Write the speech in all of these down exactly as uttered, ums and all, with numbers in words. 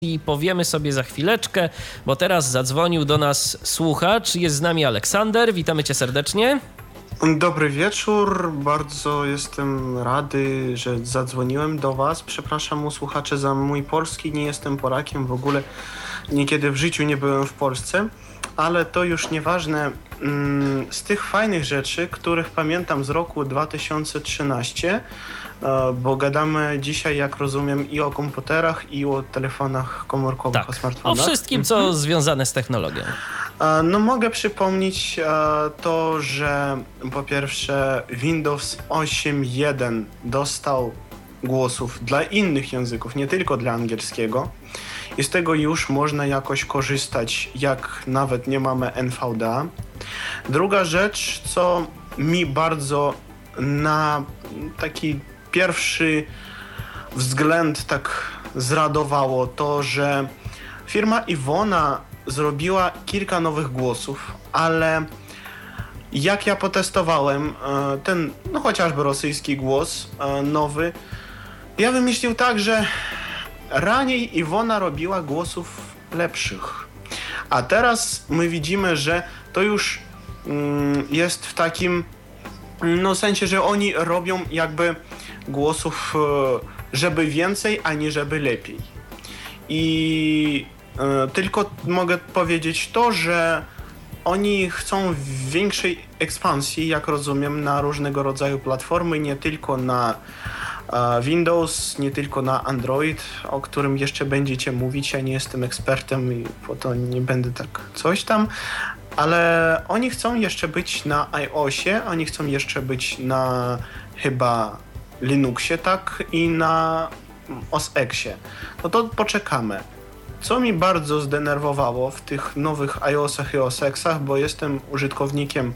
I powiemy sobie za chwileczkę, bo teraz zadzwonił do nas słuchacz. Jest z nami Aleksander. Witamy cię serdecznie. Dobry wieczór. Bardzo jestem rady, że zadzwoniłem do was. Przepraszam u słuchaczy za mój polski. Nie jestem Polakiem w ogóle. Niekiedy w życiu nie byłem w Polsce. Ale to już nieważne. Z tych fajnych rzeczy, których pamiętam z roku dwa tysiące trzynastego, bo gadamy dzisiaj, jak rozumiem, i o komputerach, i o telefonach komórkowych, tak, o smartfonach. O wszystkim, co mhm. związane z technologią. No mogę przypomnieć to, że po pierwsze Windows osiem jeden dostał głosów dla innych języków, nie tylko dla angielskiego. I z tego już można jakoś korzystać, jak nawet nie mamy N V D A. Druga rzecz, co mi bardzo na taki pierwszy wzgląd tak zradowało, to że firma Iwona zrobiła kilka nowych głosów, ale jak ja potestowałem ten, no chociażby rosyjski głos nowy, ja wymyślił tak, że raniej Iwona robiła głosów lepszych, a teraz my widzimy, że to już mm, jest w takim no sensie, że oni robią jakby głosów, żeby więcej, a nie żeby lepiej. I y, tylko mogę powiedzieć to, że oni chcą większej ekspansji, jak rozumiem, na różnego rodzaju platformy, nie tylko na Windows, nie tylko na Android, o którym jeszcze będziecie mówić. Ja nie jestem ekspertem i po to nie będę tak coś tam, ale oni chcą jeszcze być na iOSie, oni chcą jeszcze być na chyba Linuxie, tak, i na O S X-ie. No to poczekamy. Co mi bardzo zdenerwowało w tych nowych iOSach i O S X-ach, bo jestem użytkownikiem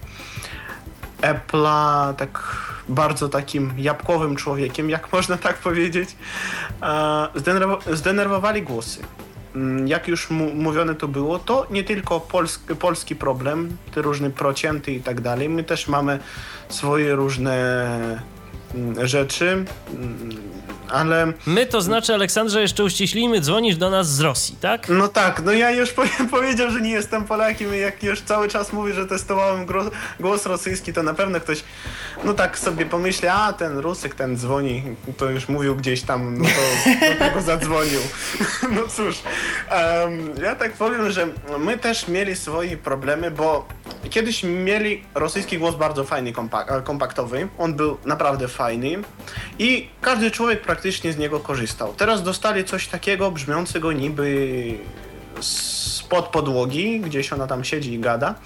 Apple'a, tak bardzo takim jabłkowym człowiekiem, jak można tak powiedzieć, zdenerw- zdenerwowali głosy. Jak już m- mówione to było, to nie tylko polsk- polski problem, te różne procenty i tak dalej. My też mamy swoje różne rzeczy, ale... My to znaczy, Aleksandrze, jeszcze uściślimy, dzwonisz do nas z Rosji, tak? No tak, no ja już powiem, powiedział, że nie jestem Polakiem i jak już cały czas mówię, że testowałem gro- głos rosyjski, to na pewno ktoś, no tak sobie pomyśli, a ten Rusek, ten dzwoni, to już mówił gdzieś tam, no to do tego zadzwonił. No cóż, um, ja tak powiem, że my też mieli swoje problemy, bo kiedyś mieli rosyjski głos bardzo fajny, kompak- kompaktowy, on był naprawdę fajny i każdy człowiek praktycznie z niego korzystał. Teraz dostali coś takiego brzmiącego niby spod podłogi, gdzieś ona tam siedzi i gada.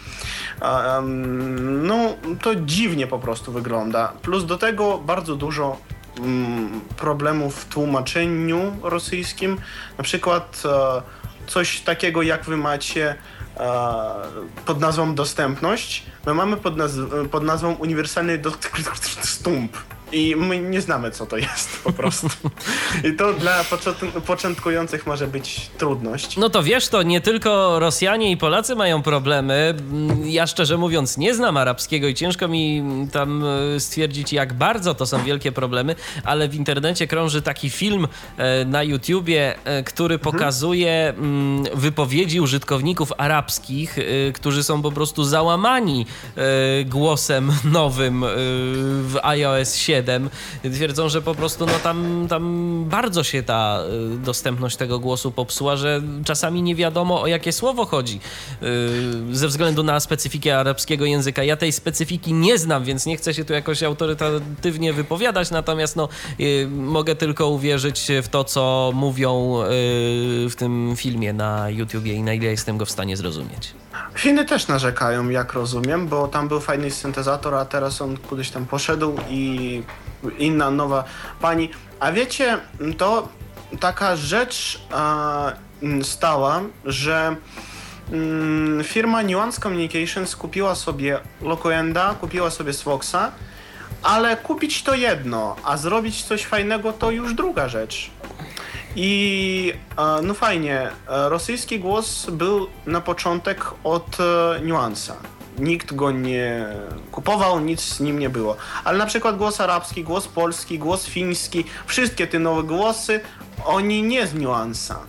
Um, no to dziwnie po prostu wygląda. Plus do tego bardzo dużo um, problemów w tłumaczeniu rosyjskim. Na przykład uh, coś takiego jak wy macie uh, pod nazwą dostępność. My mamy pod, naz- pod nazwą uniwersalny dostęp. I my nie znamy, co to jest po prostu. I to dla począ- początkujących może być trudność. No to wiesz, to nie tylko Rosjanie i Polacy mają problemy. Ja szczerze mówiąc nie znam arabskiego i ciężko mi tam stwierdzić, jak bardzo to są wielkie problemy, ale w internecie krąży taki film na YouTubie, który pokazuje wypowiedzi użytkowników arabskich, którzy są po prostu załamani głosem nowym w iOS siedem. Twierdzą, że po prostu no tam, tam bardzo się ta dostępność tego głosu popsuła, że czasami nie wiadomo, o jakie słowo chodzi ze względu na specyfikę arabskiego języka. Ja tej specyfiki nie znam, więc nie chcę się tu jakoś autorytatywnie wypowiadać, natomiast no, mogę tylko uwierzyć w to, co mówią w tym filmie na YouTubie i na ile jestem go w stanie zrozumieć. Chiny też narzekają, jak rozumiem, bo tam był fajny syntezator, a teraz on kiedyś tam poszedł i inna nowa pani. A wiecie, to taka rzecz a, stała, że mm, firma Nuance Communications kupiła sobie Locoenda, kupiła sobie Swoxa, ale kupić to jedno, a zrobić coś fajnego to już druga rzecz. I no fajnie, rosyjski głos był na początek od Nuance'a. Nikt go nie kupował, nic z nim nie było. Ale na przykład głos arabski, głos polski, głos fiński, wszystkie te nowe głosy, oni nie z Nuance'a.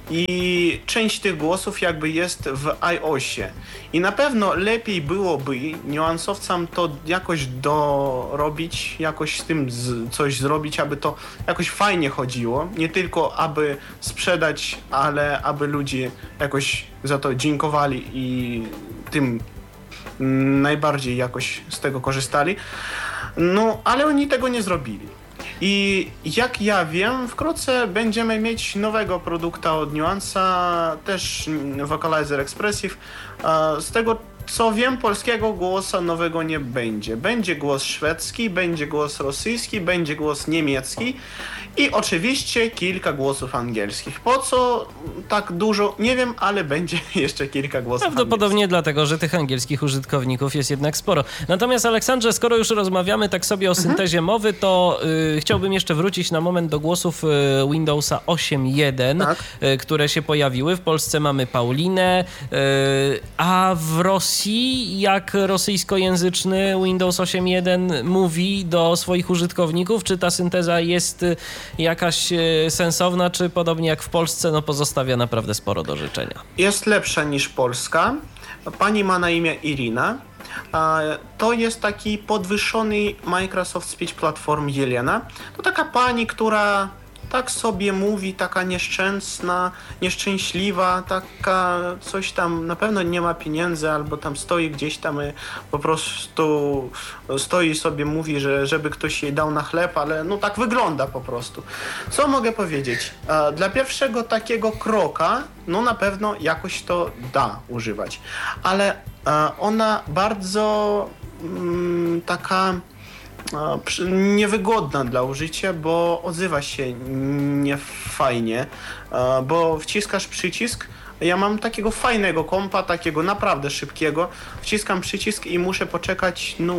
i część tych głosów jakby jest w iOSie. I na pewno lepiej byłoby niuansowcom to jakoś dorobić, jakoś z tym z, coś zrobić, aby to jakoś fajnie chodziło. Nie tylko aby sprzedać, ale aby ludzie jakoś za to dziękowali i tym najbardziej jakoś z tego korzystali. No, ale oni tego nie zrobili. I jak ja wiem, wkrótce będziemy mieć nowego produkta od Nuance'a, też Vocalizer Expressive. Z tego co wiem, polskiego głosa nowego nie będzie. Będzie głos szwedzki, będzie głos rosyjski, będzie głos niemiecki i oczywiście kilka głosów angielskich. Po co tak dużo? Nie wiem, ale będzie jeszcze kilka głosów Prawdopodobnie angielskich. dlatego, że tych angielskich użytkowników jest jednak sporo. Natomiast Aleksandrze, skoro już rozmawiamy tak sobie o syntezie mhm. mowy, to y, chciałbym jeszcze wrócić na moment do głosów y, Windowsa osiem jeden, tak. y, które się pojawiły. W Polsce mamy Paulinę, y, a w Rosji jak rosyjskojęzyczny Windows osiem jeden mówi do swoich użytkowników? Czy ta synteza jest jakaś sensowna, czy podobnie jak w Polsce, no pozostawia naprawdę sporo do życzenia? Jest lepsza niż Polska. Pani ma na imię Irina. To jest taki podwyższony Microsoft Speech Platform Jelena. To taka pani, która tak sobie mówi, taka nieszczęsna, nieszczęśliwa, taka coś tam, na pewno nie ma pieniędzy, albo tam stoi gdzieś tam i po prostu stoi sobie, mówi, że żeby ktoś jej dał na chleb, ale no tak wygląda po prostu. Co mogę powiedzieć? Dla pierwszego takiego kroka, no na pewno jakoś to da używać, ale ona bardzo mm, taka niewygodna dla użycia, bo odzywa się niefajnie, bo wciskasz przycisk. Ja mam takiego fajnego kompa, takiego naprawdę szybkiego. Wciskam przycisk i muszę poczekać no,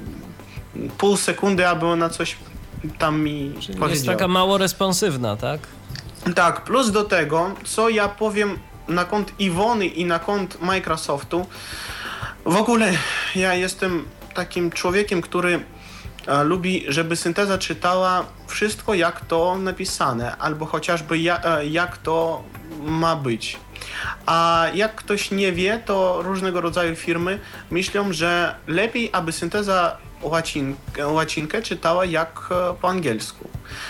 pół sekundy, aby ona coś tam mi Czyli powiedziała. jest taka mało responsywna, tak? Tak, plus do tego, co ja powiem na kont Iwony i na kont Microsoftu. W ogóle ja jestem takim człowiekiem, który lubi, żeby synteza czytała wszystko jak to napisane, albo chociażby ja, jak to ma być. A jak ktoś nie wie, to różnego rodzaju firmy myślą, że lepiej, aby synteza łacinkę, łacinkę czytała jak po angielsku.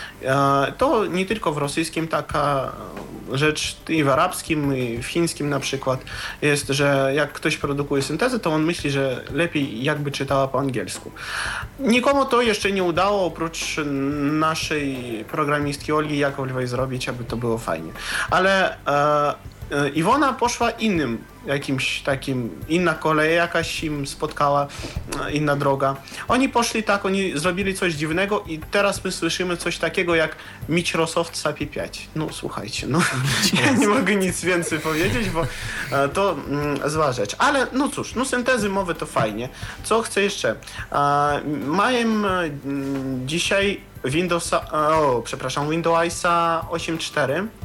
To nie tylko w rosyjskim taka rzecz, i w arabskim, i w chińskim na przykład jest, że jak ktoś produkuje syntezę, to on myśli, że lepiej jakby czytała po angielsku. Nikomu to jeszcze nie udało, oprócz naszej programistki Olgi Jakowlewej zrobić, aby to było fajnie. Ale e, Iwona poszła innym jakimś takim, inna kolej jakaś im spotkała, inna droga. Oni poszli tak, oni zrobili coś dziwnego i teraz my słyszymy coś takiego jak Microsoft S A P I pięć. No słuchajcie, no ja nie mogę nic więcej powiedzieć, bo to mm, zła rzecz. Ale no cóż, no syntezy mowy to fajnie. Co chcę jeszcze? E, mają mm, dzisiaj Windowsa, o, przepraszam, Windowsa osiem cztery. E,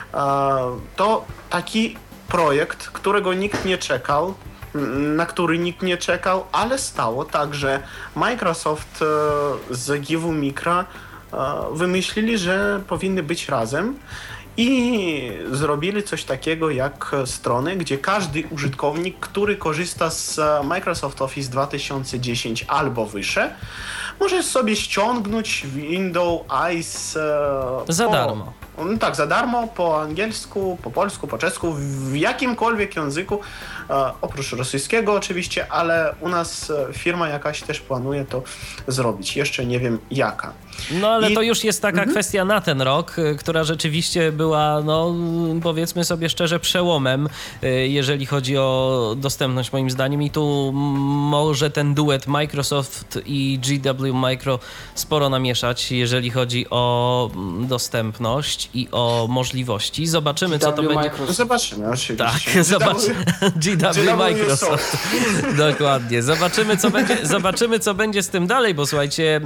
to taki projekt, którego nikt nie czekał, na który nikt nie czekał, ale stało tak, że Microsoft z Givu Micra wymyślili, że powinny być razem i zrobili coś takiego jak strony, gdzie każdy użytkownik, który korzysta z Microsoft Office dwa tysiące dziesięć albo wyższe, może sobie ściągnąć Windows Eyes za po, darmo. No tak, za darmo, po angielsku, po polsku, po czesku, w jakimkolwiek języku, e, oprócz rosyjskiego oczywiście, ale u nas firma jakaś też planuje to zrobić. Jeszcze nie wiem jaka. No ale I... to już jest taka mhm. kwestia na ten rok, która rzeczywiście była, no powiedzmy sobie szczerze, przełomem, jeżeli chodzi o dostępność moim zdaniem i tu może ten duet Microsoft i G W Micro sporo namieszać, jeżeli chodzi o dostępność i o możliwości. Zobaczymy, co to będzie. Microsoft. Zobaczymy, oczywiście. Tak, zobaczymy. G W Microsoft. Dokładnie. Zobaczymy co, będzie, zobaczymy, co będzie z tym dalej, bo słuchajcie,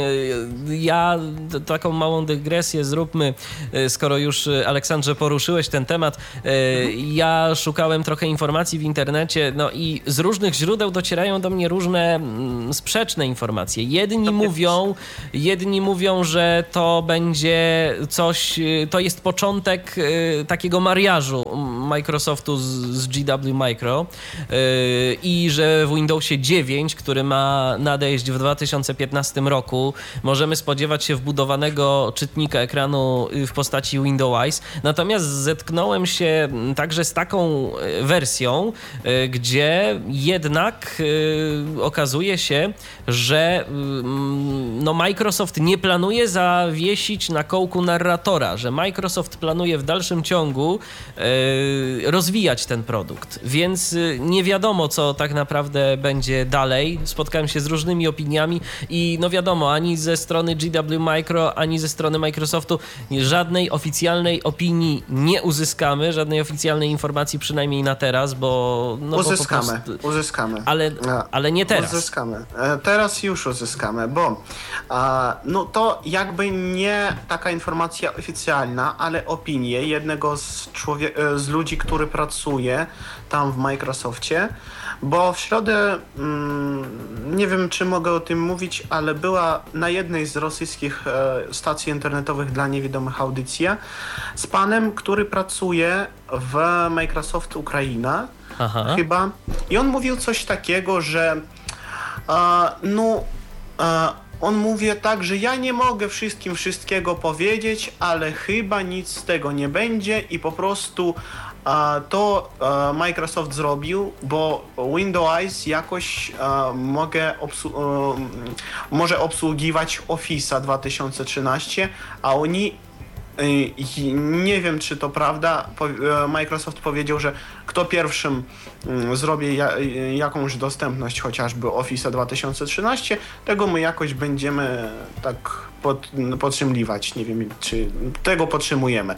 ja taką małą dygresję zróbmy, skoro już, Aleksandrze, poruszyłeś ten temat. Ja szukałem trochę informacji w internecie, no i z różnych źródeł docierają do mnie różne sprzeczne informacje. Jedni mówią, jedni mówią, że to będzie coś to jest początek takiego mariażu Microsoftu z, z G W Micro i że w Windowsie dziewięć, który ma nadejść w dwa tysiące piętnastym roku, możemy spodziewać się wbudowanego czytnika ekranu w postaci Windows. Natomiast zetknąłem się także z taką wersją, gdzie jednak okazuje się, że no, Microsoft nie planuje zawiesić na kołku narratora, że Microsoft planuje w dalszym ciągu rozwijać ten produkt, więc nie wiadomo, co tak naprawdę będzie dalej. Spotkałem się z różnymi opiniami i no wiadomo, ani ze strony G W Micro, ani ze strony Microsoftu żadnej oficjalnej opinii nie uzyskamy, żadnej oficjalnej informacji przynajmniej na teraz, bo... No, uzyskamy, bo po prostu... uzyskamy. Ale, ale nie teraz. Uzyskamy. Teraz już uzyskamy, bo no to jakby nie taka informacja oficjalna, ale opinie jednego z, człowie- z ludzi, który pracuje tam w Microsoftie, bo w środę, mm, nie wiem czy mogę o tym mówić, ale była na jednej z rosyjskich e, stacji internetowych dla niewidomych audycja z panem, który pracuje w Microsoft Ukraina, Aha. chyba, i on mówił coś takiego, że e, no e, on mówi tak, że ja nie mogę wszystkim wszystkiego powiedzieć, ale chyba nic z tego nie będzie i po prostu a, to a, Microsoft zrobił, bo Windows jakoś a, mogę obsu- a, może obsługiwać Office'a dwa tysiące trzynaście, a oni i nie wiem, czy to prawda. Microsoft powiedział, że kto pierwszym zrobi jakąś dostępność chociażby Office'a dwa tysiące trzynaście, tego my jakoś będziemy tak pod, podtrzymywać. Nie wiem, czy tego podtrzymujemy.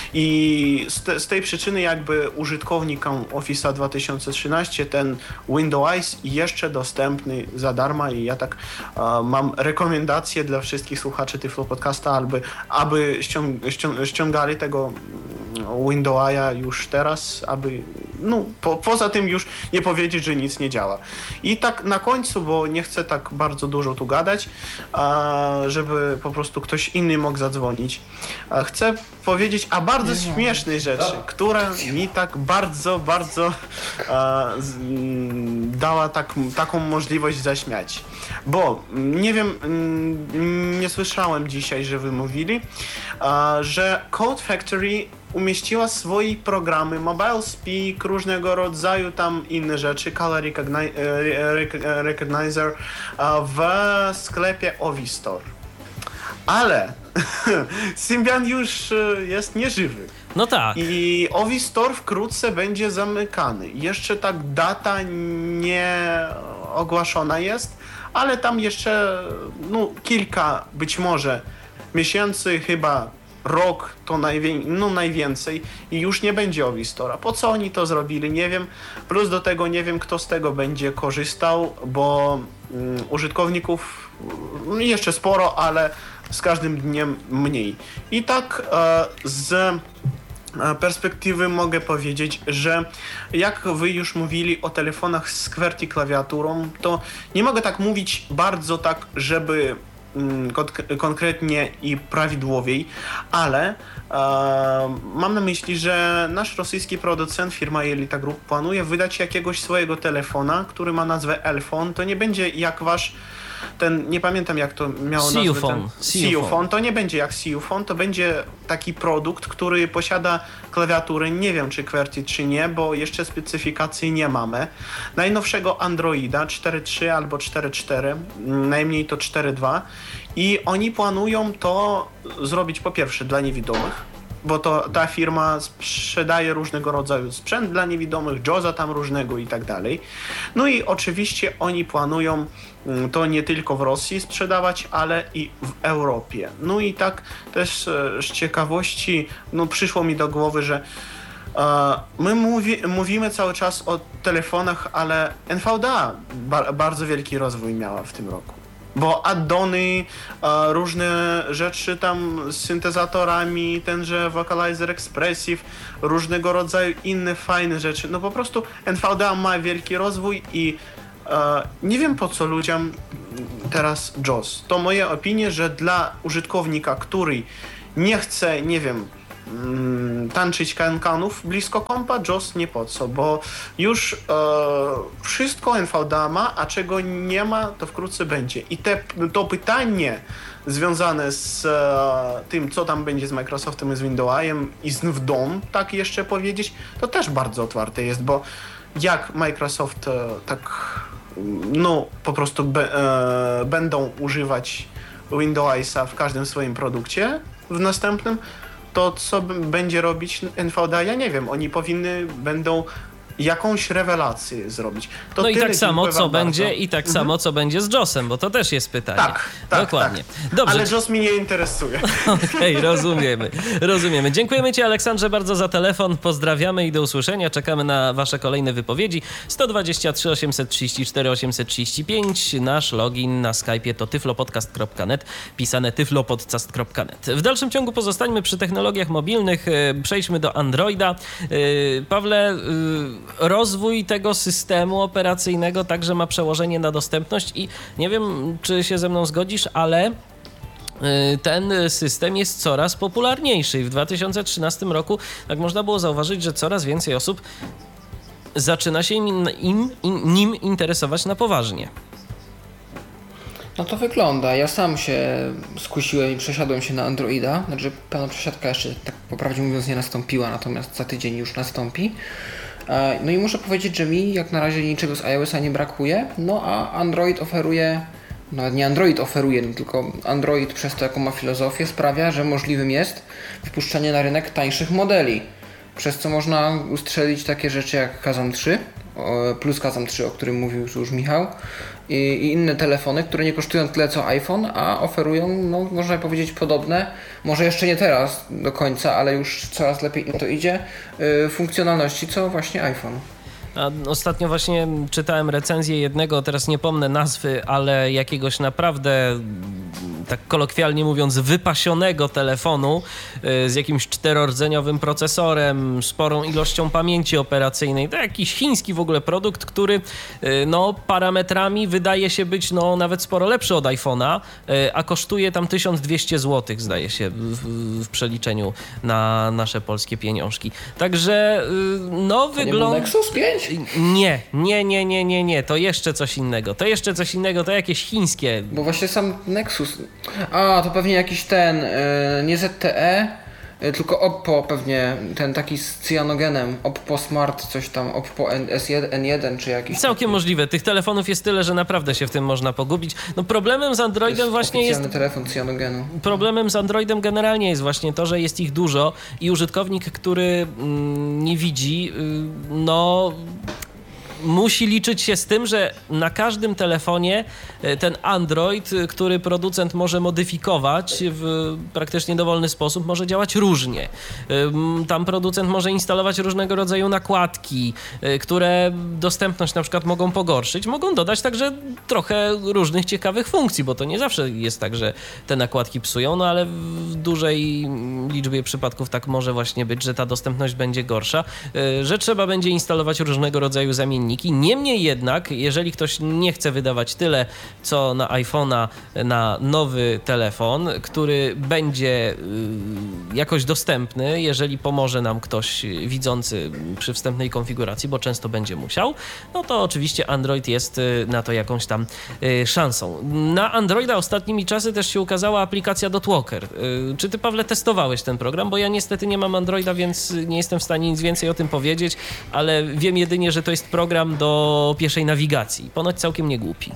I z, te, z tej przyczyny jakby użytkownikom Office'a dwa tysiące trzynaście ten Windows jeszcze dostępny za darmo i ja tak uh, mam rekomendację dla wszystkich słuchaczy Tyflo Podcasta, aby, aby ściąg, ściąg, ściągali tego Windowsa już teraz, aby no, po, poza tym już nie powiedzieć, że nic nie działa. I tak na końcu, bo nie chcę tak bardzo dużo tu gadać, a, żeby po prostu ktoś inny mógł zadzwonić. A chcę powiedzieć o bardzo śmiesznej rzeczy, która mi tak bardzo, bardzo a, z, m, dała tak, taką możliwość zaśmiać. Bo nie wiem, m, nie słyszałem dzisiaj, że wy mówili, a, że Code Factory umieściła swoje programy, Mobile Speak, różnego rodzaju tam inne rzeczy, Color Recogni- Recognizer w sklepie Ovi Store. Ale Symbian już jest nieżywy. No tak. I Ovi Store wkrótce będzie zamykany. Jeszcze tak data nie ogłaszona jest, ale tam jeszcze no, kilka być może miesięcy, chyba rok to najwię- no najwięcej i już nie będzie Ovi Store'a. Po co oni to zrobili, nie wiem. Plus do tego nie wiem, kto z tego będzie korzystał, bo um, użytkowników um, jeszcze sporo, ale z każdym dniem mniej. I tak e, z perspektywy mogę powiedzieć, że jak wy już mówili o telefonach z QWERTY klawiaturą, to nie mogę tak mówić bardzo tak, żeby Konk- konkretnie i prawidłowiej, ale e, mam na myśli, że nasz rosyjski producent, firma Elita Group, planuje wydać jakiegoś swojego telefona, który ma nazwę L-Phone. To nie będzie jak wasz ten, nie pamiętam jak to miało nazwę. Ten, Siufone. To nie będzie jak Siufone, to będzie taki produkt, który posiada klawiatury, nie wiem czy QWERTY czy nie, bo jeszcze specyfikacji nie mamy. Najnowszego Androida cztery trzy albo cztery cztery, najmniej to cztery dwa i oni planują to zrobić po pierwsze dla niewidomych, bo to ta firma sprzedaje różnego rodzaju sprzęt dla niewidomych, JAWSa tam różnego i tak dalej. No i oczywiście oni planują to nie tylko w Rosji sprzedawać, ale i w Europie. No i tak też z ciekawości no, przyszło mi do głowy, że e, my mówi, mówimy cały czas o telefonach, ale N V D A ba, bardzo wielki rozwój miała w tym roku. Bo addony, e, różne rzeczy tam z syntezatorami, tenże Vocalizer Expressive, różnego rodzaju inne fajne rzeczy. No po prostu N V D A ma wielki rozwój i e, nie wiem po co ludziom teraz JAWS. To moja opinia, że dla użytkownika, który nie chce, nie wiem, tańczyć kankanów blisko kompa, J O S nie po co, bo już e, wszystko N V D A ma, a czego nie ma, to wkrótce będzie. I te, to pytanie związane z e, tym, co tam będzie z Microsoftem i z Windowsem i z N V D O M, tak jeszcze powiedzieć, to też bardzo otwarte jest, bo jak Microsoft e, tak, no po prostu be, e, będą używać Windowsa w każdym swoim produkcie w następnym, to co b- będzie robić N V D A, ja nie wiem, oni powinny, będą jakąś rewelację zrobić. To no i tyle, tak samo, dziękuję co wam będzie bardzo. i tak Mhm. samo, co będzie z JOSem, bo to też jest pytanie. Tak, tak, Dokładnie. tak. Dobrze. Ale J O S mnie nie interesuje. Okej, okay, rozumiemy, rozumiemy. Dziękujemy Ci, Aleksandrze, bardzo za telefon. Pozdrawiamy i do usłyszenia. Czekamy na Wasze kolejne wypowiedzi. sto dwadzieścia trzy, osiemset trzydzieści cztery, osiemset trzydzieści pięć. Nasz login na Skype'ie to tyflopodcast kropka net, pisane tyflopodcast kropka net. W dalszym ciągu pozostańmy przy technologiach mobilnych. Przejdźmy do Androida. Pawle, rozwój tego systemu operacyjnego także ma przełożenie na dostępność i nie wiem, czy się ze mną zgodzisz, ale ten system jest coraz popularniejszy i w dwa tysiące trzynastym roku tak można było zauważyć, że coraz więcej osób zaczyna się im, im, im, nim interesować na poważnie. No to wygląda. Ja sam się skusiłem i przesiadłem się na Androida. Znaczy pełna przesiadka jeszcze, tak po prawdzie mówiąc, nie nastąpiła, natomiast za tydzień już nastąpi. No i muszę powiedzieć, że mi jak na razie niczego z iOS-a nie brakuje, no a Android oferuje, no nie Android oferuje, tylko Android przez to, jaką ma filozofię, sprawia, że możliwym jest wpuszczenie na rynek tańszych modeli, przez co można ustrzelić takie rzeczy jak Kazam trzy, plus Kazam trzy, o którym mówił już Michał, i, i inne telefony, które nie kosztują tyle co iPhone, a oferują, no można powiedzieć, podobne, może jeszcze nie teraz do końca, ale już coraz lepiej im to idzie, yy, funkcjonalności co właśnie iPhone. A ostatnio właśnie czytałem recenzję jednego, teraz nie pomnę nazwy, ale jakiegoś naprawdę, tak kolokwialnie mówiąc, wypasionego telefonu z jakimś czterordzeniowym procesorem, sporą ilością pamięci operacyjnej. To jakiś chiński w ogóle produkt, który no parametrami wydaje się być no nawet sporo lepszy od iPhone'a, a kosztuje tam tysiąc dwieście złotych, zdaje się, w, w przeliczeniu na nasze polskie pieniążki. Także no wygląda... Nexus pięć? Nie, nie, nie, nie, nie, nie, to jeszcze coś innego, to jeszcze coś innego, to jakieś chińskie. Bo właśnie sam Nexus, a to pewnie jakiś ten, yy, nie Z T E, yy, tylko Oppo pewnie, ten taki z cyanogenem, Oppo Smart, coś tam, Oppo S jeden, N jeden czy jakiś. Całkiem taki. Możliwe, tych telefonów jest tyle, że naprawdę się w tym można pogubić. No problemem z Androidem jest właśnie jest... telefon cyjanogenu. Problemem z Androidem generalnie jest właśnie to, że jest ich dużo i użytkownik, który mm, nie widzi, yy, no... musi liczyć się z tym, że na każdym telefonie ten Android, który producent może modyfikować w praktycznie dowolny sposób, może działać różnie. Tam producent może instalować różnego rodzaju nakładki, które dostępność na przykład mogą pogorszyć, mogą dodać także trochę różnych ciekawych funkcji, bo to nie zawsze jest tak, że te nakładki psują, no ale w dużej liczbie przypadków tak może właśnie być, że ta dostępność będzie gorsza, że trzeba będzie instalować różnego rodzaju zamienniki. Niemniej jednak, jeżeli ktoś nie chce wydawać tyle, co na iPhone'a, na nowy telefon, który będzie jakoś dostępny, jeżeli pomoże nam ktoś widzący przy wstępnej konfiguracji, bo często będzie musiał, no to oczywiście Android jest na to jakąś tam szansą. Na Androida ostatnimi czasy też się ukazała aplikacja Dotwalker. Czy ty, Pawle, testowałeś ten program? Bo ja niestety nie mam Androida, więc nie jestem w stanie nic więcej o tym powiedzieć, ale wiem jedynie, że to jest program do pieszej nawigacji. Ponoć całkiem nie głupi.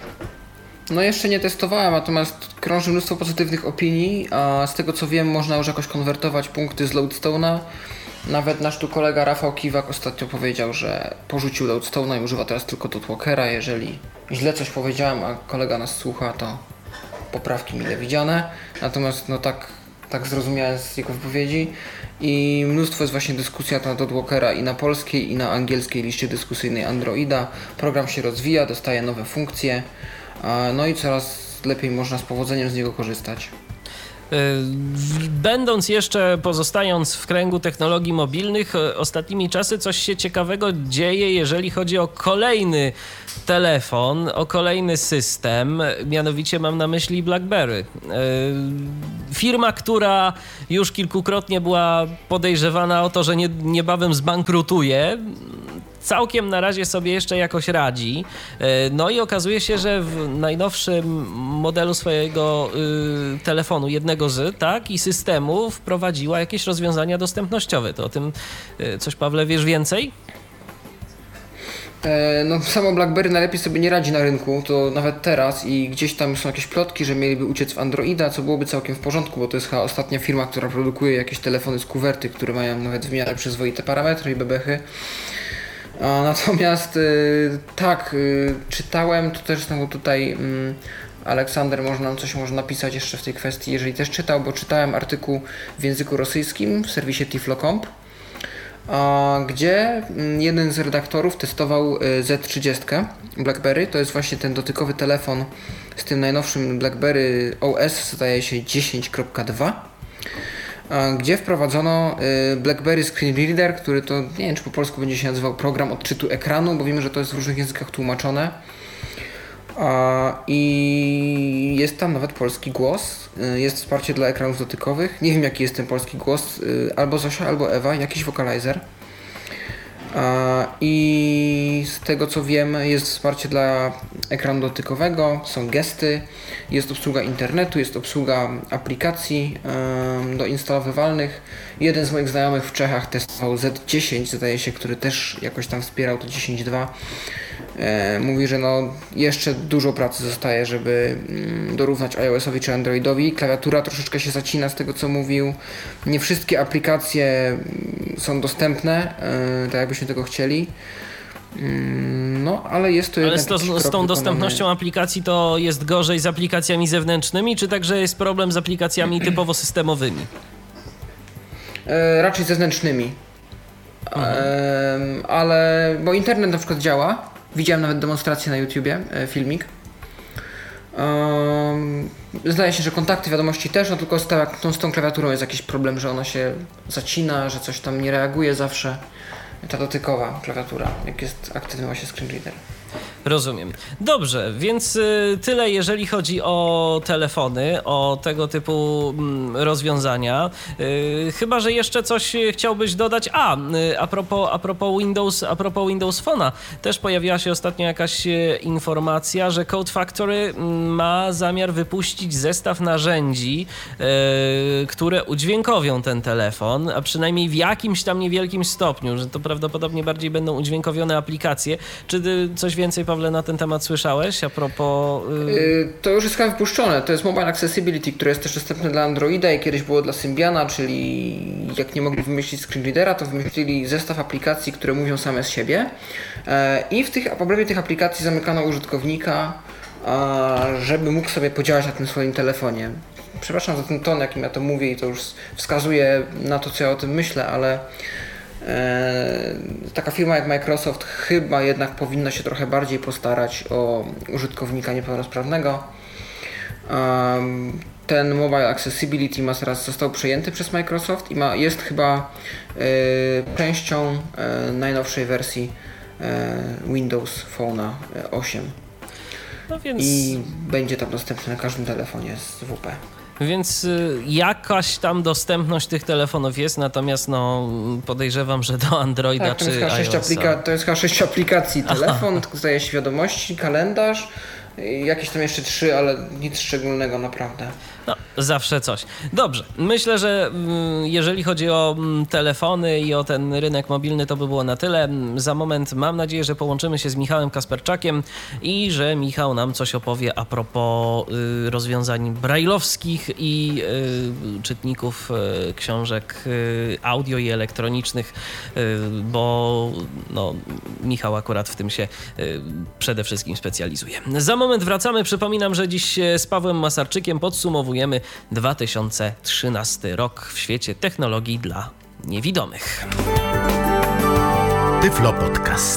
No jeszcze nie testowałem, natomiast krąży mnóstwo pozytywnych opinii, a z tego co wiem można już jakoś konwertować punkty z Loadstone'a. Nawet nasz tu kolega Rafał Kiwak ostatnio powiedział, że porzucił Loadstone'a i używa teraz tylko Dotwalkera. Jeżeli źle coś powiedziałem, a kolega nas słucha, to poprawki mile widziane. Natomiast no tak, tak zrozumiałem z jego wypowiedzi. I mnóstwo jest właśnie dyskusji na temat Dotwalkera i na polskiej, i na angielskiej liście dyskusyjnej Androida. Program się rozwija, dostaje nowe funkcje, no i coraz lepiej można z powodzeniem z niego korzystać. Będąc jeszcze, pozostając w kręgu technologii mobilnych, ostatnimi czasy coś się ciekawego dzieje, jeżeli chodzi o kolejny telefon, o kolejny system, mianowicie mam na myśli BlackBerry. Firma, która już kilkukrotnie była podejrzewana o to, że nie, niebawem zbankrutuje, całkiem na razie sobie jeszcze jakoś radzi. No i okazuje się, że w najnowszym modelu swojego y, telefonu, jednego z, tak, i systemu wprowadziła jakieś rozwiązania dostępnościowe. To o tym y, coś, Pawle, wiesz więcej? No samo BlackBerry najlepiej sobie nie radzi na rynku, to nawet teraz, i gdzieś tam są jakieś plotki, że mieliby uciec w Androida, co byłoby całkiem w porządku, bo to jest chyba ostatnia firma, która produkuje jakieś telefony z kuwerty, które mają nawet w miarę przyzwoite parametry i bebechy. A natomiast y, tak, y, czytałem, to też znowu tutaj y, Aleksander może nam coś może napisać jeszcze w tej kwestii, jeżeli też czytał, bo czytałem artykuł w języku rosyjskim w serwisie tiflo kropka com, gdzie jeden z redaktorów testował Z trzydzieści BlackBerry. To jest właśnie ten dotykowy telefon z tym najnowszym BlackBerry O S, zdaje się dziesięć kropka dwa, gdzie wprowadzono BlackBerry Screen Reader, który to, nie wiem, czy po polsku będzie się nazywał program odczytu ekranu, bo wiemy, że to jest w różnych językach tłumaczone. I jest tam nawet polski głos, jest wsparcie dla ekranów dotykowych. Nie wiem, jaki jest ten polski głos, albo Zosia, albo Ewa, jakiś wokalizer. I z tego co wiem, jest wsparcie dla ekranu dotykowego, są gesty, jest obsługa internetu, jest obsługa aplikacji doinstalowywalnych. Jeden z moich znajomych w Czechach testował Z dziesięć, zdaje się, który też jakoś tam wspierał to dziesięć dwa. Mówi, że no jeszcze dużo pracy zostaje, żeby dorównać iOS-owi czy Androidowi. Klawiatura troszeczkę się zacina z tego, co mówił. Nie wszystkie aplikacje są dostępne, tak jakbyśmy tego chcieli. No, ale jest to ale jednak z, to, z tą wykonany... dostępnością aplikacji to jest gorzej z aplikacjami zewnętrznymi, czy także jest problem z aplikacjami typowo systemowymi? E, raczej zewnętrznymi. E, ale, bo internet na przykład działa. Widziałem nawet demonstrację na YouTubie, e, filmik. Um, zdaje się, że kontakty, wiadomości też, no tylko z, ta, z tą klawiaturą jest jakiś problem, że ona się zacina, że coś tam nie reaguje zawsze. Ta dotykowa klawiatura, jak jest aktywny właśnie screen reader. Rozumiem. Dobrze, więc y, tyle jeżeli chodzi o telefony, o tego typu mm, rozwiązania. Y, chyba że jeszcze coś chciałbyś dodać. A, y, a propos, a propos Windows, a propos Windows Phone'a, też pojawiła się ostatnio jakaś y, informacja, że Code Factory y, ma zamiar wypuścić zestaw narzędzi, y, które udźwiękowią ten telefon, a przynajmniej w jakimś tam niewielkim stopniu, że to prawdopodobnie bardziej będą udźwiękowione aplikacje. Czy ty coś więcej, Pawle, na ten temat słyszałeś a propos... Yy... To już jest chyba wypuszczone. To jest Mobile Accessibility, które jest też dostępne dla Androida i kiedyś było dla Symbiana, czyli jak nie mogli wymyślić screen readera, to wymyślili zestaw aplikacji, które mówią same z siebie. I w tych, po obrębie tych aplikacji zamykano użytkownika, żeby mógł sobie podziałać na tym swoim telefonie. Przepraszam za ten ton, jakim ja to mówię, i to już wskazuje na to, co ja o tym myślę, ale taka firma jak Microsoft chyba jednak powinna się trochę bardziej postarać o użytkownika niepełnosprawnego. Ten Mobile Accessibility ma teraz został przejęty przez Microsoft i ma, jest chyba częścią najnowszej wersji Windows Phone'a osiem. No więc... I będzie tam dostępny na każdym telefonie z W P. Więc jakaś tam dostępność tych telefonów jest, natomiast no podejrzewam, że do Androida tak, to czy jest iOS-a. Aplika- to jest chyba sześć aplikacji. Telefon, zdaje się wiadomości, kalendarz, jakieś tam jeszcze trzy, ale nic szczególnego naprawdę. No, zawsze coś. Dobrze, myślę, że jeżeli chodzi o telefony i o ten rynek mobilny, to by było na tyle. Za moment mam nadzieję, że połączymy się z Michałem Kasperczakiem i że Michał nam coś opowie a propos y, rozwiązań brajlowskich i y, czytników y, książek y, audio i elektronicznych, y, bo no, Michał akurat w tym się y, przede wszystkim specjalizuje. Za moment wracamy. Przypominam, że dziś z Pawłem Masarczykiem podsumowujemy dwa tysiące trzynasty rok w świecie technologii dla niewidomych. Tyflo Podcast.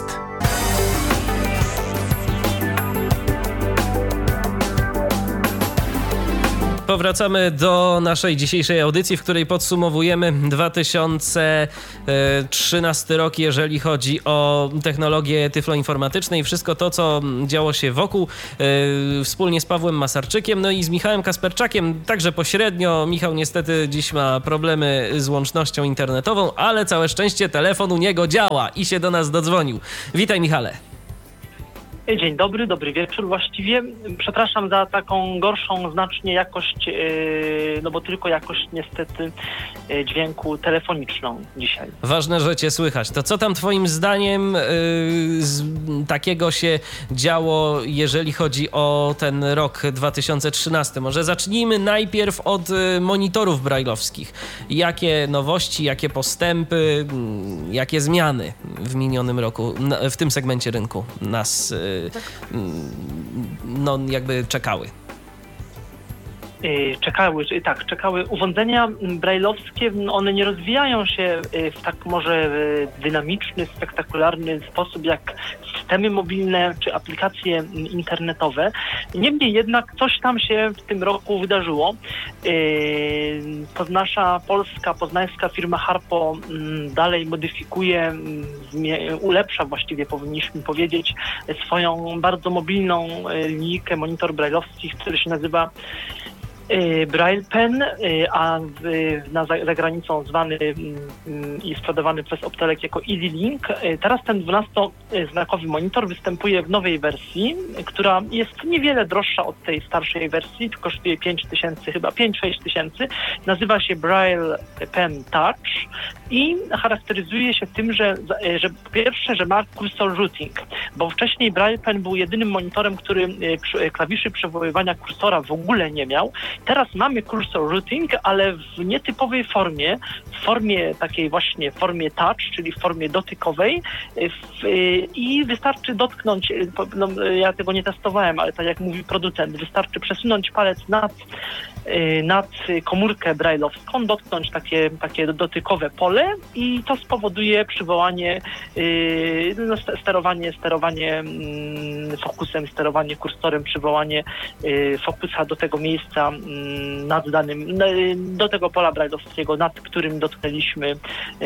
powracamy do naszej dzisiejszej audycji, w której podsumowujemy dwa tysiące trzynasty rok, jeżeli chodzi o technologie tyfloinformatyczne i wszystko to, co działo się wokół, wspólnie z Pawłem Masarczykiem, no i z Michałem Kasperczakiem, także pośrednio. Michał niestety dziś ma problemy z łącznością internetową, ale całe szczęście telefon u niego działa i się do nas dodzwonił. Witaj, Michale. Dzień dobry, dobry wieczór właściwie. Przepraszam za taką gorszą znacznie jakość, no bo tylko jakość niestety dźwięku telefoniczną dzisiaj. Ważne, że cię słychać. To co tam twoim zdaniem z takiego się działo, jeżeli chodzi o ten rok dwa tysiące trzynasty? Może zacznijmy najpierw od monitorów brajlowskich. Jakie nowości, jakie postępy, jakie zmiany w minionym roku, w tym segmencie rynku nas no jakby czekały? Czekały, tak, czekały urządzenia brajlowskie, one nie rozwijają się w tak może dynamiczny, spektakularny sposób jak systemy mobilne czy aplikacje internetowe. Niemniej jednak coś tam się w tym roku wydarzyło. Nasza polska, poznańska firma Harpo dalej modyfikuje, ulepsza właściwie powinniśmy powiedzieć swoją bardzo mobilną linijkę monitor brajlowskich, który się nazywa Braille Pen, a na, za granicą zwany i sprzedawany przez Optelec jako EasyLink. Teraz ten dwunastoznakowy monitor występuje w nowej wersji, która jest niewiele droższa od tej starszej wersji, kosztuje pięć tysięcy, chyba pięć sześć tysięcy. Nazywa się Braille Pen Touch i charakteryzuje się tym, że, że po pierwsze, że ma cursor routing, bo wcześniej Braille Pen był jedynym monitorem, który klawiszy przywoływania kursora w ogóle nie miał. Teraz mamy cursor routing, ale w nietypowej formie, w formie takiej właśnie formie touch, czyli w formie dotykowej w, i wystarczy dotknąć, no, ja tego nie testowałem, ale tak jak mówi producent, wystarczy przesunąć palec nad, nad komórkę brajlowską, dotknąć takie, takie dotykowe pole i to spowoduje przywołanie, no, sterowanie, sterowanie fokusem, sterowanie kursorem, przywołanie fokusa do tego miejsca nad danym, do tego pola brajlowskiego, nad którym dotknęliśmy,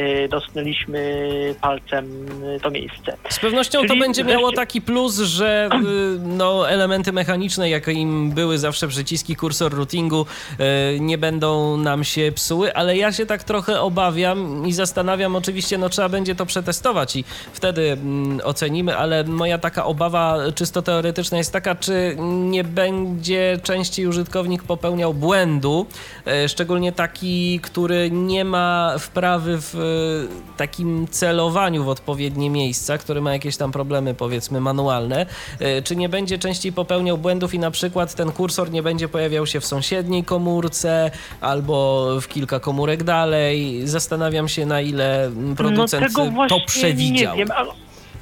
dotknęliśmy palcem to miejsce. Z pewnością Czyli to będzie wreszcie... miało taki plus, że no, elementy mechaniczne, jakim były zawsze przyciski kursor routingu, nie będą nam się psuły, ale ja się tak trochę obawiam i zastanawiam, oczywiście no trzeba będzie to przetestować i wtedy ocenimy, ale moja taka obawa czysto teoretyczna jest taka, czy nie będzie częściej użytkownik popełniał błędu, szczególnie taki, który nie ma wprawy w takim celowaniu w odpowiednie miejsca, który ma jakieś tam problemy, powiedzmy, manualne, czy nie będzie częściej popełniał błędów i na przykład ten kursor nie będzie pojawiał się w sąsiedniej komórce albo w kilka komórek dalej. Zastanawiam się, na ile producent no to przewidział. Nie wiem, ale...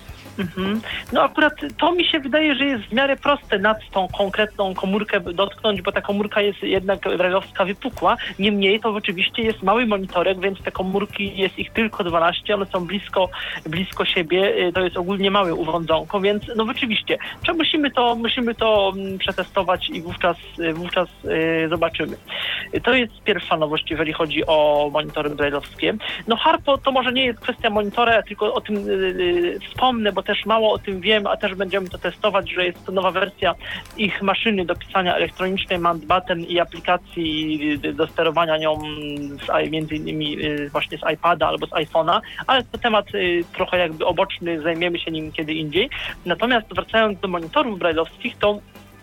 Mhm. No akurat to mi się wydaje, że jest w miarę proste nad tą konkretną komórkę dotknąć, bo ta komórka jest jednak brajlowska wypukła. Niemniej to oczywiście jest mały monitorek, więc te komórki jest ich tylko dwanaście, one są blisko, blisko siebie, to jest ogólnie małe urządzonko, więc no rzeczywiście, czy musimy to, musimy to przetestować i wówczas, wówczas yy, zobaczymy. To jest pierwsza nowość, jeżeli chodzi o monitory brajlowskie. No Harpo to może nie jest kwestia monitora, tylko o tym yy, wspomnę, bo też mało o tym wiem, a też będziemy to testować, że jest to nowa wersja ich maszyny do pisania elektronicznej Mountbatten i aplikacji do sterowania nią z, między innymi właśnie z iPada albo z iPhone'a, ale to temat trochę jakby oboczny, zajmiemy się nim kiedy indziej. Natomiast wracając do monitorów brajlowskich, to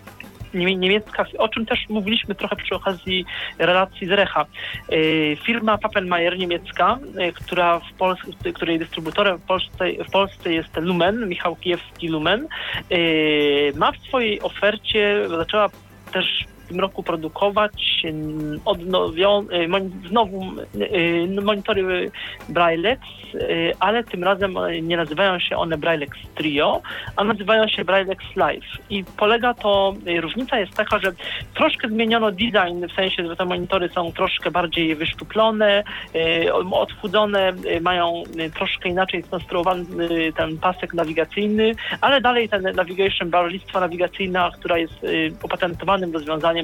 niemiecka, o czym też mówiliśmy trochę przy okazji relacji z Recha. Firma Pappenmeier niemiecka, która w Polsce, której dystrybutorem w Polsce, w Polsce jest Lumen, Michał Kijewski Lumen, ma w swojej ofercie, zaczęła też w tym roku produkować odnowią, znowu monitory Braillex, ale tym razem nie nazywają się one Braillex Trio, a nazywają się Braillex Live. I polega to, różnica jest taka, że troszkę zmieniono design, w sensie, że te monitory są troszkę bardziej wyszczuplone, odchudzone, mają troszkę inaczej skonstruowany ten pasek nawigacyjny, ale dalej ten navigation bar, listwa nawigacyjna, która jest opatentowanym rozwiązaniem,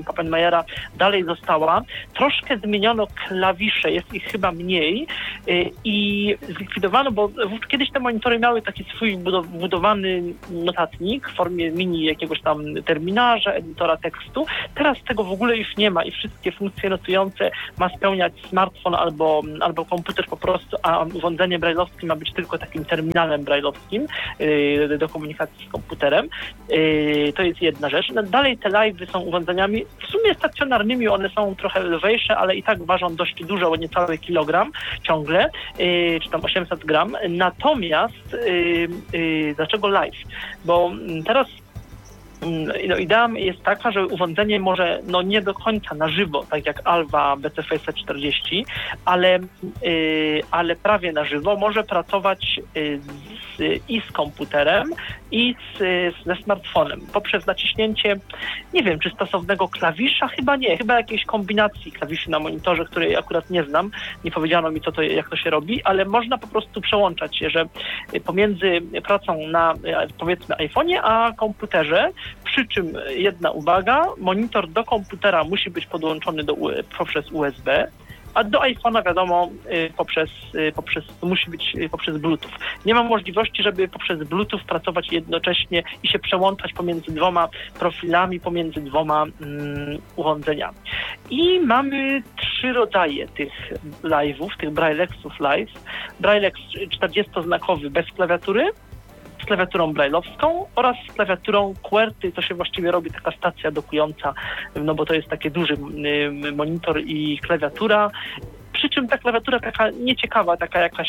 zdaniem Pappenmeyera dalej została. Troszkę zmieniono klawisze, jest ich chyba mniej i zlikwidowano, bo kiedyś te monitory miały taki swój budowany notatnik w formie mini jakiegoś tam terminarza, edytora tekstu. Teraz tego w ogóle już nie ma i wszystkie funkcje notujące ma spełniać smartfon albo, albo komputer po prostu, a urządzenie brajlowskie ma być tylko takim terminalem brajlowskim yy, do komunikacji z komputerem. Yy, to jest jedna rzecz. No, dalej te live'y są urządzeniami w sumie stacjonarnymi, one są trochę lżejsze, ale i tak ważą dość dużo, bo niecały kilogram ciągle, yy, czy tam osiemset gram. Natomiast yy, yy, dlaczego live? Bo teraz no, idea jest taka, że urządzenie może no, nie do końca na żywo, tak jak Alva B C sześćset czterdzieści, ale, yy, ale prawie na żywo może pracować yy, z, i z komputerem, i z, ze smartfonem poprzez naciśnięcie, nie wiem, czy stosownego klawisza, chyba nie, chyba jakiejś kombinacji klawiszy na monitorze, której akurat nie znam, nie powiedziano mi, co to, jak to się robi, ale można po prostu przełączać się, że pomiędzy pracą na, powiedzmy, iPhone'ie, a komputerze, przy czym jedna uwaga, monitor do komputera musi być podłączony do, poprzez U S B, a do iPhone'a wiadomo poprzez, poprzez, musi być poprzez Bluetooth. Nie ma możliwości, żeby poprzez Bluetooth pracować jednocześnie i się przełączać pomiędzy dwoma profilami, pomiędzy dwoma mm, urządzeniami. I mamy trzy rodzaje tych live'ów, tych Braillexów live. Braillex czterdziestoznakowy bez klawiatury, z klawiaturą brajlowską oraz z klawiaturą QWERTY, to się właściwie robi taka stacja dokująca, no bo to jest taki duży monitor i klawiatura, przy czym ta klawiatura taka nieciekawa, taka jakaś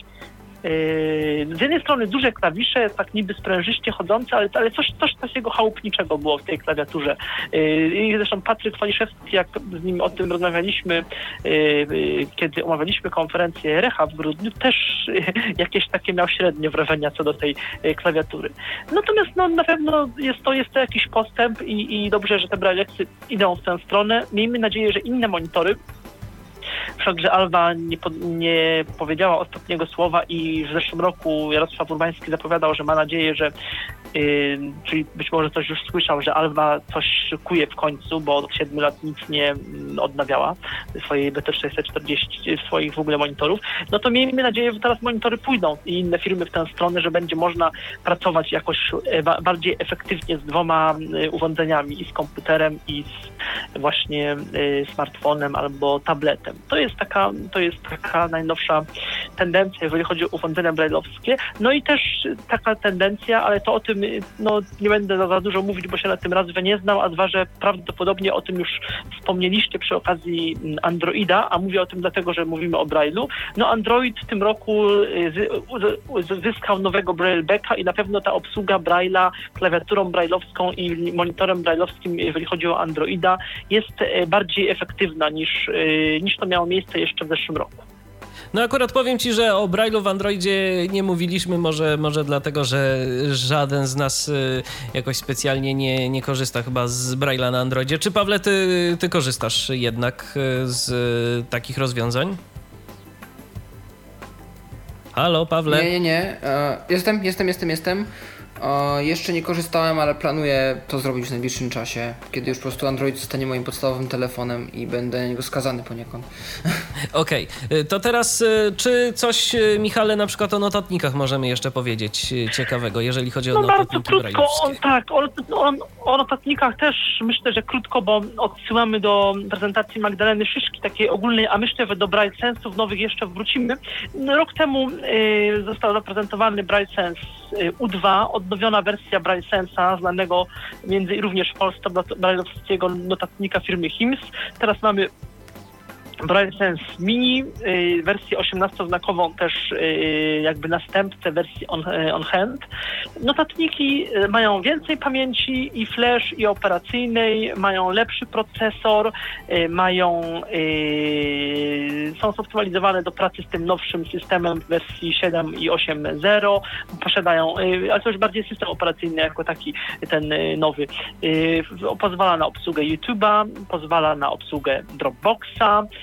z jednej strony duże klawisze, tak niby sprężyście chodzące, ale, ale coś, coś takiego chałupniczego było w tej klawiaturze. I zresztą Patryk Waliszewski, jak z nim o tym rozmawialiśmy, kiedy omawialiśmy konferencję Recha w grudniu, też jakieś takie miał średnie wrażenia co do tej klawiatury. Natomiast no, na pewno jest to, jest to jakiś postęp i, i dobrze, że te Braillexy idą w tę stronę. Miejmy nadzieję, że inne monitory, wszakże Alva nie, po, nie powiedziała ostatniego słowa i w zeszłym roku Jarosław Urbański zapowiadał, że ma nadzieję, że yy, czyli być może coś już słyszał, że Alva coś szykuje w końcu, bo od siedmiu lat nic nie odnawiała swojej B T sześćset czterdzieści, swoich w ogóle monitorów. No to miejmy nadzieję, że teraz monitory pójdą i inne firmy w tę stronę, że będzie można pracować jakoś ba- bardziej efektywnie z dwoma y, urządzeniami, i z komputerem, i z właśnie y, smartfonem albo tabletem. To jest taka, to jest taka najnowsza tendencja, jeżeli chodzi o urządzenia brajlowskie. No i też taka tendencja, ale to o tym no, nie będę za, za dużo mówić, bo się na tym raz, że nie znam, a dwa, że prawdopodobnie o tym już wspomnieliście przy okazji Androida, a mówię o tym dlatego, że mówimy o Braille'u. No Android w tym roku zyskał nowego Braillebacka i na pewno ta obsługa Braille'a klawiaturą brajlowską i monitorem brajlowskim, jeżeli chodzi o Androida, jest bardziej efektywna niż, niż to miało miejsce jeszcze w zeszłym roku. No akurat powiem ci, że o Braille'u w Androidzie nie mówiliśmy, może, może dlatego, że żaden z nas jakoś specjalnie nie, nie korzysta chyba z Braille'a na Androidzie. Czy Pawle, ty, ty korzystasz jednak z takich rozwiązań? Halo, Pawle? Nie, nie, nie. Jestem, jestem, jestem, jestem. O, jeszcze nie korzystałem, ale planuję to zrobić w najbliższym czasie, kiedy już po prostu Android zostanie moim podstawowym telefonem i będę na niego skazany poniekąd. Okej, okay. To teraz czy coś, Michale, na przykład o notatnikach możemy jeszcze powiedzieć ciekawego, jeżeli chodzi o no notatniki brajlowskie? On, tak, o, o, o notatnikach też myślę, że krótko, bo odsyłamy do prezentacji Magdaleny Szyszki, takiej ogólnej, a myślę, że do Braille Sense'ów nowych jeszcze wrócimy. Rok temu y, został zaprezentowany Braille Sense U dwa, odnowiona wersja Braille Sense'a, znanego między również w Polsce brajlowskiego notatnika firmy Hims. Teraz mamy Braille Sense Mini, y, wersję osiemnastoznakową, też y, jakby następcę wersji on, y, on hand. Notatniki y, mają więcej pamięci i flash, i operacyjnej, mają lepszy procesor, y, mają y, są zoptymalizowane do pracy z tym nowszym systemem w wersji siedem i osiem zero. Posiadają, y, ale to już bardziej system operacyjny jako taki ten y, nowy. Y, pozwala na obsługę YouTube'a, pozwala na obsługę Dropboxa,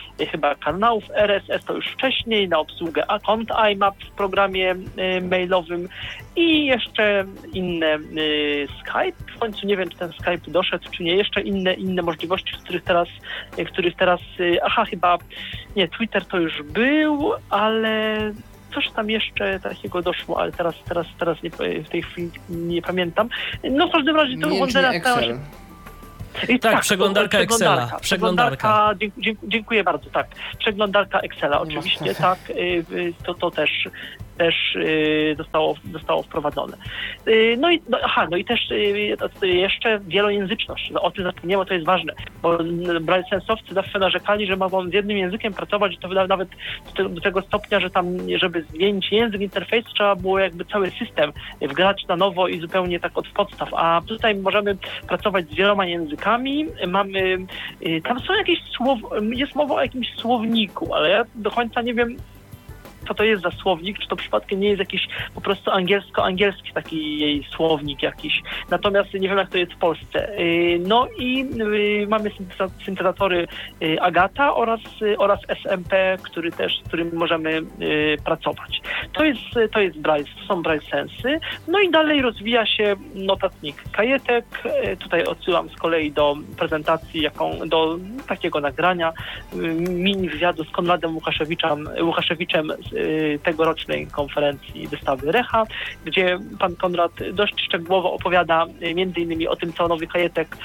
y, chyba kanałów R S S, to już wcześniej, na obsługę Account I M A P w programie y, mailowym i jeszcze inne y, Skype. W końcu nie wiem, czy ten Skype doszedł, czy nie. Jeszcze inne inne możliwości, z których teraz, y, których teraz y, aha, chyba nie, Twitter to już był, ale coś tam jeszcze takiego doszło, ale teraz, teraz, teraz nie, w tej chwili nie pamiętam. No w każdym razie to urządzenia stają się... I tak, tak, przeglądarka Excela. Przeglądarka. przeglądarka. Dziękuję, dziękuję bardzo, tak. Przeglądarka Excela, oczywiście, no, tak. To, to też, też zostało, zostało wprowadzone. No i, no, aha, no i też jeszcze wielojęzyczność. No, o tym zapomniałem, to jest ważne, bo braille'sensowcy zawsze narzekali, że mogą z jednym językiem pracować i to nawet do tego stopnia, że tam, żeby zmienić język, interfejs, trzeba było jakby cały system wgrać na nowo i zupełnie tak od podstaw, a tutaj możemy pracować z wieloma językami. Mamy, tam są jakieś słowa, jest mowa o jakimś słowniku, ale ja do końca nie wiem, co to jest za słownik, czy to przypadkiem nie jest jakiś po prostu angielsko-angielski taki jej słownik jakiś. Natomiast nie wiem, jak to jest w Polsce. No i mamy syntezatory Agata oraz, oraz S M P, który też, z którym możemy pracować. To jest, to jest Braille, to są BrailleSensy. No i dalej rozwija się notatnik Kajetek. Tutaj odsyłam z kolei do prezentacji, jaką, do takiego nagrania, mini wywiadu z Konradem Łukaszewiczem, Łukaszewiczem z tegorocznej konferencji wystawy Recha, gdzie pan Konrad dość szczegółowo opowiada między innymi o tym, co nowy Kajetek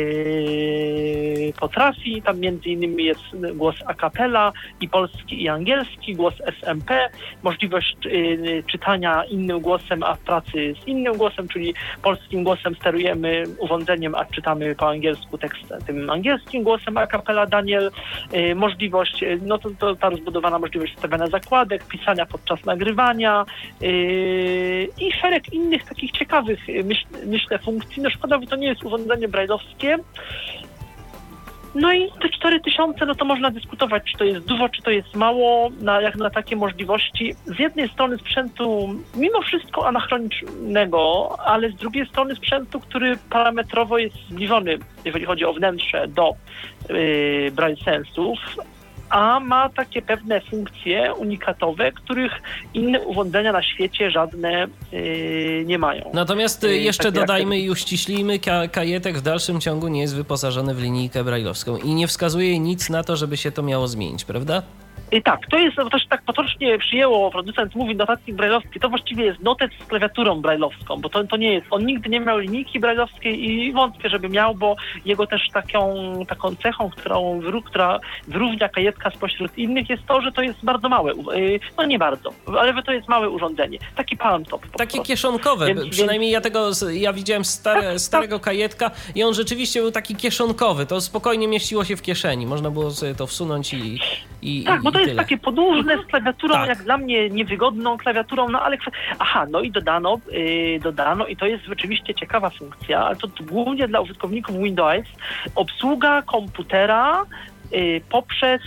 yy, potrafi. Tam między innymi jest głos a cappella i polski i angielski, głos S M P, możliwość yy, czytania innym głosem, a w pracy z innym głosem, czyli polskim głosem sterujemy urządzeniem, a czytamy po angielsku tekst tym angielskim głosem a cappella Daniel, yy, możliwość, no to, to ta rozbudowana możliwość stawiania zakładek, pisania podczas nagrywania yy, i szereg innych takich ciekawych, myśl, myślę, funkcji. No szkoda, bo to nie jest urządzenie brajlowskie. No i te cztery tysiące, no to można dyskutować, czy to jest dużo, czy to jest mało, na, jak na takie możliwości. Z jednej strony sprzętu mimo wszystko anachronicznego, ale z drugiej strony sprzętu, który parametrowo jest zbliżony, jeżeli chodzi o wnętrze, do yy, BrailleSensów, a ma takie pewne funkcje unikatowe, których inne urządzenia na świecie żadne yy, nie mają. Natomiast yy, jeszcze dodajmy i uściślijmy, Kajetek w dalszym ciągu nie jest wyposażony w linijkę brajlowską i nie wskazuje nic na to, żeby się to miało zmienić, prawda? I tak, to jest, to się tak potocznie przyjęło, producent mówi notatnik brajlowski, to właściwie jest notet z klawiaturą brajlowską, bo to, to nie jest, on nigdy nie miał linijki brajlowskiej i wątpię, żeby miał, bo jego też taką, taką cechą, którą, która wyróżnia Kajetka spośród innych, jest to, że to jest bardzo małe, no nie bardzo, ale to jest małe urządzenie, taki palm top. Takie prostu. Kieszonkowe, więc, przynajmniej więc... ja tego, ja widziałem stare, tak, starego tak. Kajetka i on rzeczywiście był taki kieszonkowy, to spokojnie mieściło się w kieszeni, można było sobie to wsunąć i, i tak, i, bo to jest tyle. takie podłużne z klawiaturą, tak. jak dla mnie niewygodną klawiaturą, no ale... Aha, no i dodano, yy, dodano i to jest rzeczywiście ciekawa funkcja, ale to głównie dla użytkowników Windows, obsługa komputera yy, poprzez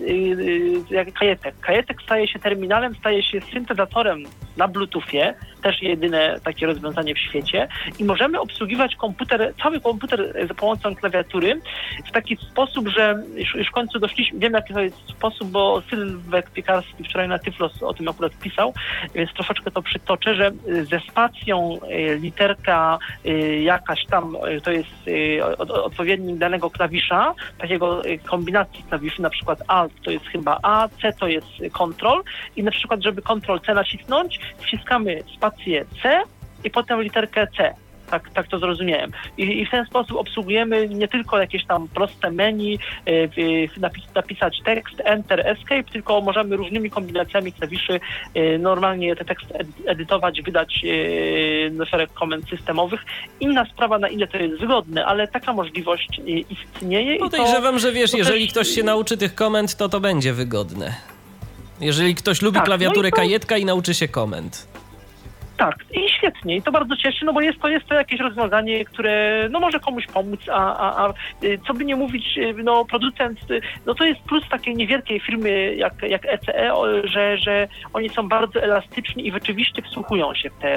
yy, Kajetek. Kajetek staje się terminalem, staje się syntezatorem na Bluetoothie, też jedyne takie rozwiązanie w świecie i możemy obsługiwać komputer, cały komputer za pomocą klawiatury w taki sposób, że już, już w końcu doszliśmy, wiem jaki to jest sposób, bo Sylwek Piekarski wczoraj na Tyflos o tym akurat pisał, więc troszeczkę to przytoczę, że ze spacją literka jakaś tam, to jest odpowiednik danego klawisza, takiego kombinacji klawiszy, na przykład Alt to jest chyba A, C to jest Ctrl i na przykład, żeby Ctrl C nacisnąć, wciskamy spację C i potem literkę C. Tak, tak to zrozumiałem. I, I w ten sposób obsługujemy nie tylko jakieś tam proste menu, yy, napis, napisać tekst, Enter, Escape, tylko możemy różnymi kombinacjami klawiszy yy, normalnie ten tekst edytować, wydać yy, szereg komend systemowych. Inna sprawa, na ile to jest wygodne, ale taka możliwość yy, istnieje. Podejrzewam, że wiesz, jeżeli też... ktoś się nauczy tych komend, to to będzie wygodne. Jeżeli ktoś lubi tak, klawiaturę no i to... Kajetka i nauczy się komend. Tak, i świetnie, i to bardzo cieszy, no bo jest to, jest to jakieś rozwiązanie, które no może komuś pomóc, a, a, a co by nie mówić, no producent, no to jest plus takiej niewielkiej firmy jak, jak E C E, że, że oni są bardzo elastyczni i rzeczywiście wsłuchują się w te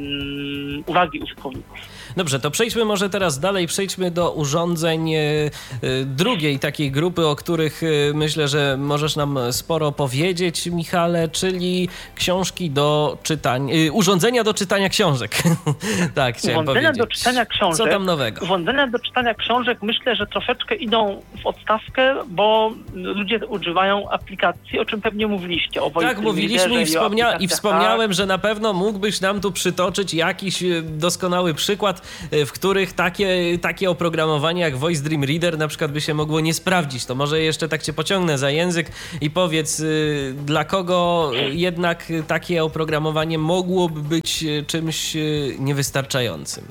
um, uwagi użytkowników. Dobrze, to przejdźmy może teraz dalej, przejdźmy do urządzeń y, y, drugiej takiej grupy, o których y, myślę, że możesz nam sporo powiedzieć, Michale, czyli książki do czytania, y, urządzenia do czytania książek. Tak, chciałem urządzenia powiedzieć. do czytania książek. Co tam nowego? Urządzenia do czytania książek myślę, że troszeczkę idą w odstawkę, bo ludzie używają aplikacji, o czym pewnie mówiliście. O tak, mówiliśmy i, wspomnia- i wspomniałem, tak. że na pewno mógłbyś nam tu przytoczyć jakiś doskonały przykład, w których takie, takie oprogramowanie jak Voice Dream Reader na przykład by się mogło nie sprawdzić. To może jeszcze tak cię pociągnę za język i powiedz, dla kogo jednak takie oprogramowanie mogłoby być czymś niewystarczającym?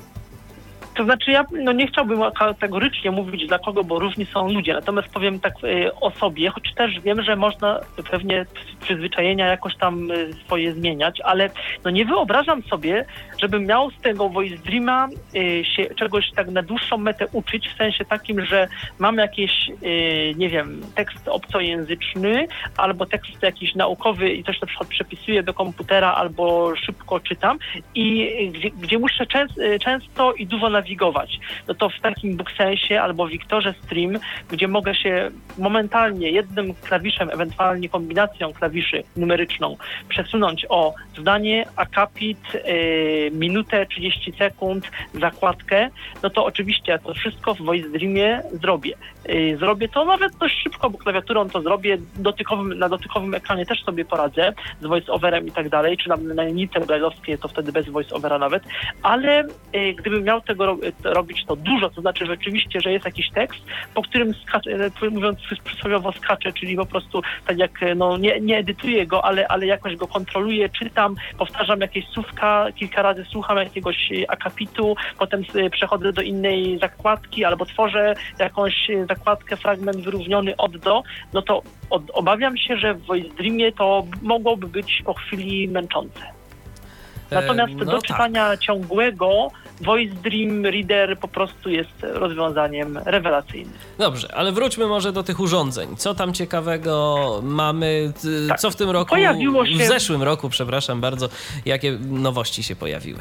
To znaczy ja no nie chciałbym kategorycznie mówić dla kogo, bo różni są ludzie, natomiast powiem tak y, o sobie, choć też wiem, że można pewnie przyzwyczajenia jakoś tam y, swoje zmieniać, ale no nie wyobrażam sobie, żebym miał z tego Voice Dreama y, się czegoś tak na dłuższą metę uczyć, w sensie takim, że mam jakiś, y, nie wiem, tekst obcojęzyczny albo tekst jakiś naukowy i coś na przykład przepisuję do komputera albo szybko czytam i y, gdzie, gdzie muszę częst, y, często i dużo nawigować. No to w takim BookSensie albo Wiktorze Stream, gdzie mogę się momentalnie jednym klawiszem, ewentualnie kombinacją klawiszy numeryczną przesunąć o zdanie, akapit, yy, minutę, trzydzieści sekund, zakładkę, no to oczywiście ja to wszystko w Voice Dreamie zrobię. Yy, zrobię to nawet dość szybko, bo klawiaturą to zrobię, dotykowym, na dotykowym ekranie też sobie poradzę z voice-overem i tak dalej, czy na, na linijce braille'owskiej to wtedy bez voice-overa nawet, ale yy, gdybym miał tego robić to dużo, to znaczy rzeczywiście, że jest jakiś tekst, po którym skacze, mówiąc przysłowiowo skaczę, czyli po prostu tak jak, no nie, nie edytuję go, ale, ale jakoś go kontroluję, czytam, powtarzam jakieś słówka, kilka razy słucham jakiegoś akapitu, potem przechodzę do innej zakładki albo tworzę jakąś zakładkę, fragment wyrówniony od do, no to od, obawiam się, że w Voice Dreamie to mogłoby być po chwili męczące. Natomiast no do czytania tak. ciągłego Voice Dream Reader po prostu jest rozwiązaniem rewelacyjnym. Dobrze, ale wróćmy może do tych urządzeń. Co tam ciekawego mamy? Tak. Co w tym roku, Pojawiło się... w zeszłym roku, przepraszam bardzo, jakie nowości się pojawiły?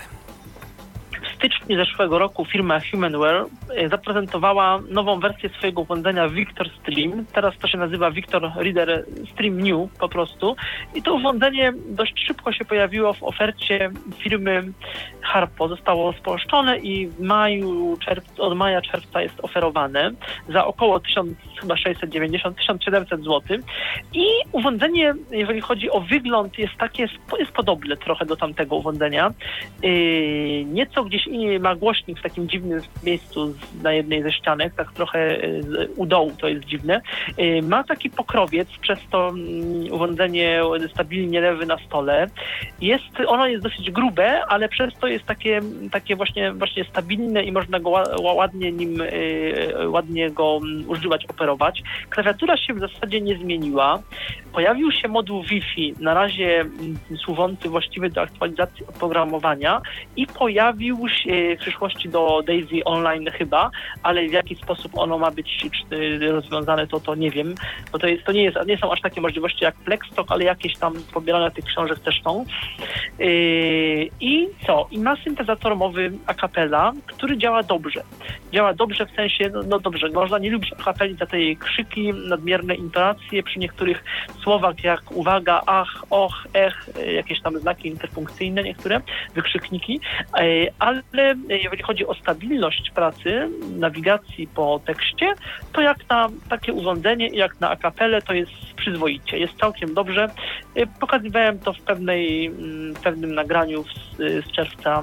W styczniu zeszłego roku firma Humanware zaprezentowała nową wersję swojego urządzenia Victor Stream. Teraz to się nazywa Victor Reader Stream New po prostu. I to urządzenie dość szybko się pojawiło w ofercie firmy Harpo. Zostało spolszczone i w maju, czerwcu, od maja, czerwca jest oferowane za około tysiąc sześćset dziewięćdziesiąt do tysiąc siedemset złotych. I urządzenie, jeżeli chodzi o wygląd, jest takie, jest podobne trochę do tamtego urządzenia. Yy, nieco gdzieś ma głośnik w takim dziwnym miejscu na jednej ze ścianek, tak trochę u dołu, to jest dziwne. Ma taki pokrowiec, przez to urządzenie stabilnie leży na stole. Jest, ono jest dosyć grube, ale przez to jest takie, takie właśnie, właśnie stabilne i można go ładnie nim, ładnie go używać, operować. Klawiatura się w zasadzie nie zmieniła. Pojawił się moduł Wi-Fi, na razie służący właściwie do aktualizacji oprogramowania i pojawił się w przyszłości do Daisy Online chyba, ale w jaki sposób ono ma być rozwiązane, to to nie wiem, bo to, jest, to nie, jest, nie są aż takie możliwości jak Flexstock, ale jakieś tam pobierania tych książek też są. Yy, I co? I ma syntezator mowy a cappella, który działa dobrze. Działa dobrze w sensie, no, no dobrze, można nie lubić a cappelli za tej krzyki, nadmierne intonacje przy niektórych słowach jak uwaga, ach, och, ech, jakieś tam znaki interpunkcyjne niektóre, wykrzykniki, ale jeżeli chodzi o stabilność pracy, nawigacji po tekście, to jak na takie urządzenie, jak na a cappellę, to jest przyzwoicie, jest całkiem dobrze. Pokazywałem to w pewnej, w pewnym nagraniu z, z czerwca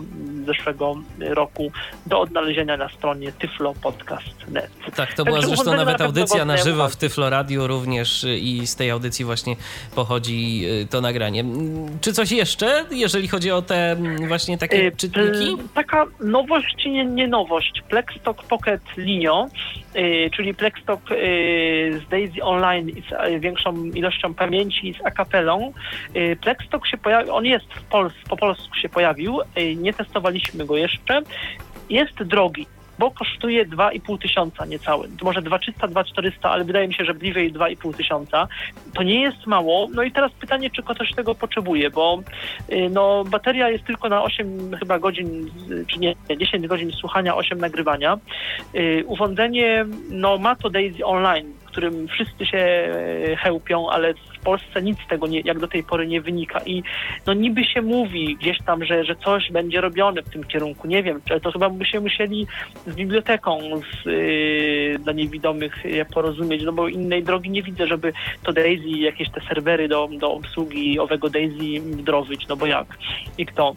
zeszłego roku do odnalezienia na stronie tyflo podcast kropka net. Tak, to była zresztą nawet audycja na żywo w Tyflo Radio również i z tej audycji właśnie pochodzi to nagranie. Czy coś jeszcze, jeżeli chodzi o te właśnie takie czytniki? Taka nowość, nie, nie nowość. Plextalk Pocket Linio, czyli Plextalk z Daisy Online i z większą ilością pamięci i z akapelą. Plextalk się pojawił, on jest w Pols- po polsku się pojawił, nie testowaliśmy go jeszcze. Jest drogi, bo kosztuje dwa i pół tysiąca niecały. Może dwa tysiące trzysta, dwa tysiące czterysta, ale wydaje mi się, że bliżej dwa i pół tysiąca. To nie jest mało. No i teraz pytanie, czy ktoś tego potrzebuje, bo no, bateria jest tylko na osiem chyba godzin, czy nie, dziesięć godzin słuchania, osiem nagrywania. Urządzenie, no ma to Daisy Online, którym wszyscy się chełpią, ale w Polsce nic z tego nie, jak do tej pory nie wynika. I no niby się mówi gdzieś tam, że, że coś będzie robione w tym kierunku. Nie wiem, czy to chyba by się musieli z biblioteką z, yy, dla niewidomych porozumieć, no bo innej drogi nie widzę, żeby to Daisy, jakieś te serwery do, do obsługi owego Daisy wdrożyć, no bo jak i kto.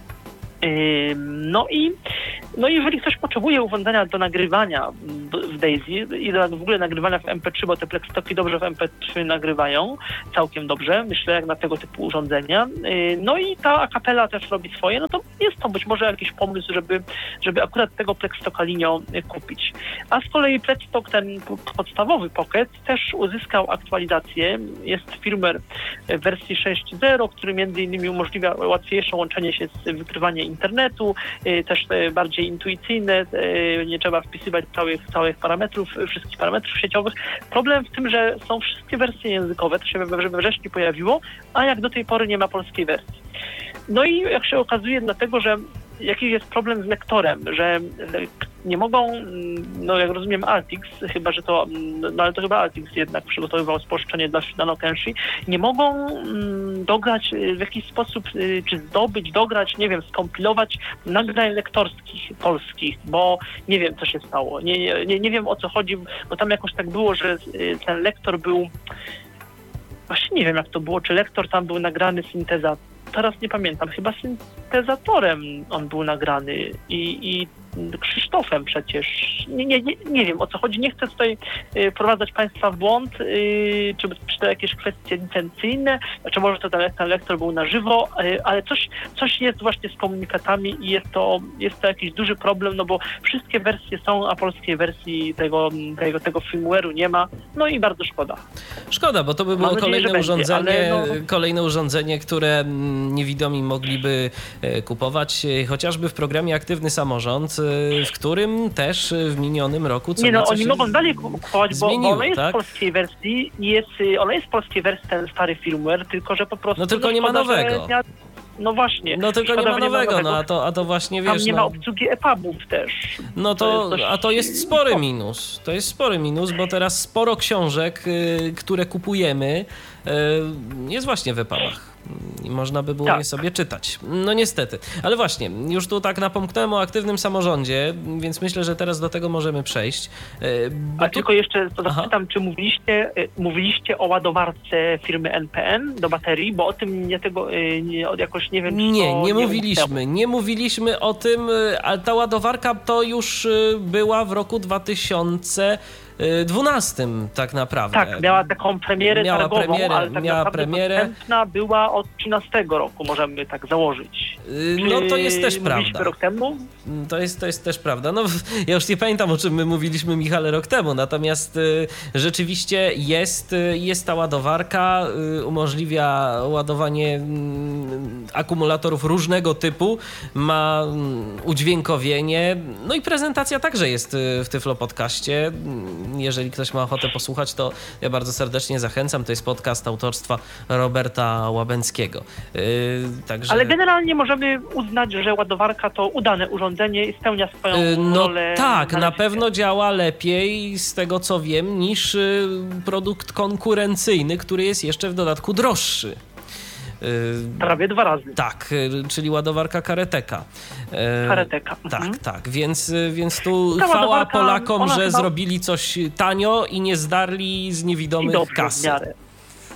No i no jeżeli ktoś potrzebuje urządzenia do nagrywania w Daisy i do w ogóle nagrywania w em pe trzy, bo te Plextalki dobrze w em pe trzy nagrywają, całkiem dobrze, myślę, jak na tego typu urządzenia. No i ta akapela też robi swoje, no to jest to być może jakiś pomysł, żeby, żeby akurat tego Plextalka Linio kupić. A z kolei Plextalk, ten podstawowy Pocket, też uzyskał aktualizację. Jest firmware w wersji sześć zero, który między innymi umożliwia łatwiejsze łączenie się z wykrywaniem internetu, też bardziej intuicyjne, nie trzeba wpisywać całych, całych parametrów, wszystkich parametrów sieciowych. Problem w tym, że są wszystkie wersje językowe, to się we wrześniu pojawiło, a jak do tej pory nie ma polskiej wersji. No i jak się okazuje, dlatego, że jakiś jest problem z lektorem, że nie mogą, no jak rozumiem Altix, chyba, że to, no ale to chyba Altix jednak przygotowywał spolszczenie dla Nano Kenshi, nie mogą dograć w jakiś sposób, czy zdobyć, dograć, nie wiem, skompilować nagrań lektorskich polskich, bo nie wiem, co się stało. Nie, nie, nie wiem, o co chodzi, bo tam jakoś tak było, że ten lektor był, właśnie nie wiem, jak to było, czy lektor tam był nagrany syntezator. Teraz nie pamiętam, chyba syntezatorem on był nagrany i, i Krzysztofem przecież. Nie, nie, nie, nie wiem, o co chodzi. Nie chcę tutaj y, prowadzać Państwa w błąd, y, czy, czy to jakieś kwestie licencyjne, czy może to ten, ten lektor był na żywo, y, ale coś, coś jest właśnie z komunikatami i jest to, jest to jakiś duży problem, no bo wszystkie wersje są, a polskiej wersji tego, tego, tego firmware'u nie ma. No i bardzo szkoda. Szkoda, bo to by było Mam nadzieję, kolejne że urządzenie, będzie, ale no... kolejne urządzenie, które niewidomi mogliby kupować, chociażby w programie Aktywny Samorząd, w którym też w minionym roku co Nie no, nieco oni się mogą dalej kupować, bo, zmieniło, bo ona jest tak? w polskiej wersji i jest, ona jest w polskiej wersji ten stary firmware, tylko że po prostu... No tylko no, nie ma szkoda, nowego. Że, no właśnie. No tylko szkoda, nie ma nie nowego, ma no a to, a to właśnie wiesz... Tam nie no... ma obsługi e pubów też. No to, to jest dość... a to jest spory minus. To jest spory minus, bo teraz sporo książek, y, które kupujemy, y, jest właśnie w e pubach. I można by było tak. je sobie czytać. No niestety. Ale właśnie, już tu tak napomknąłem o aktywnym samorządzie, więc myślę, że teraz do tego możemy przejść. A tu... tylko jeszcze to zapytam, czy mówiliście, mówiliście o ładowarce firmy en pe en do baterii, bo o tym nie tego nie, jakoś nie wiem, czy Nie, to nie nie mówiliśmy. Nie mówiliśmy o tym, ale ta ładowarka to już była w roku dwa tysiące dwunastym tak naprawdę. Tak, miała taką premierę miała targową, premierę, ale tak miała naprawdę premierę. dostępna była od trzynastego roku, możemy tak założyć. No to jest też Czy prawda. mówiliśmy rok temu? To jest, to jest też prawda. No ja już nie pamiętam, o czym my mówiliśmy, Michale, rok temu, natomiast y, rzeczywiście jest, y, jest ta ładowarka, y, umożliwia ładowanie y, akumulatorów różnego typu, ma y, udźwiękowienie, no i prezentacja także jest y, w Tyflo Podcaście. Jeżeli ktoś ma ochotę posłuchać, to ja bardzo serdecznie zachęcam. To jest podcast autorstwa Roberta Łabęckiego. Yy, także... Ale generalnie możemy uznać, że ładowarka to udane urządzenie i spełnia swoją yy, no rolę. tak, na na pewno działa lepiej, z tego co wiem, niż yy, produkt konkurencyjny, który jest jeszcze w dodatku droższy. Prawie dwa razy. Tak, czyli ładowarka Kareteka. Kareteka. Tak, mhm. tak, więc, więc tu Ta chwała Polakom, że chyba... zrobili coś tanio i nie zdarli z niewidomych I dobrze, kasy. w miarę.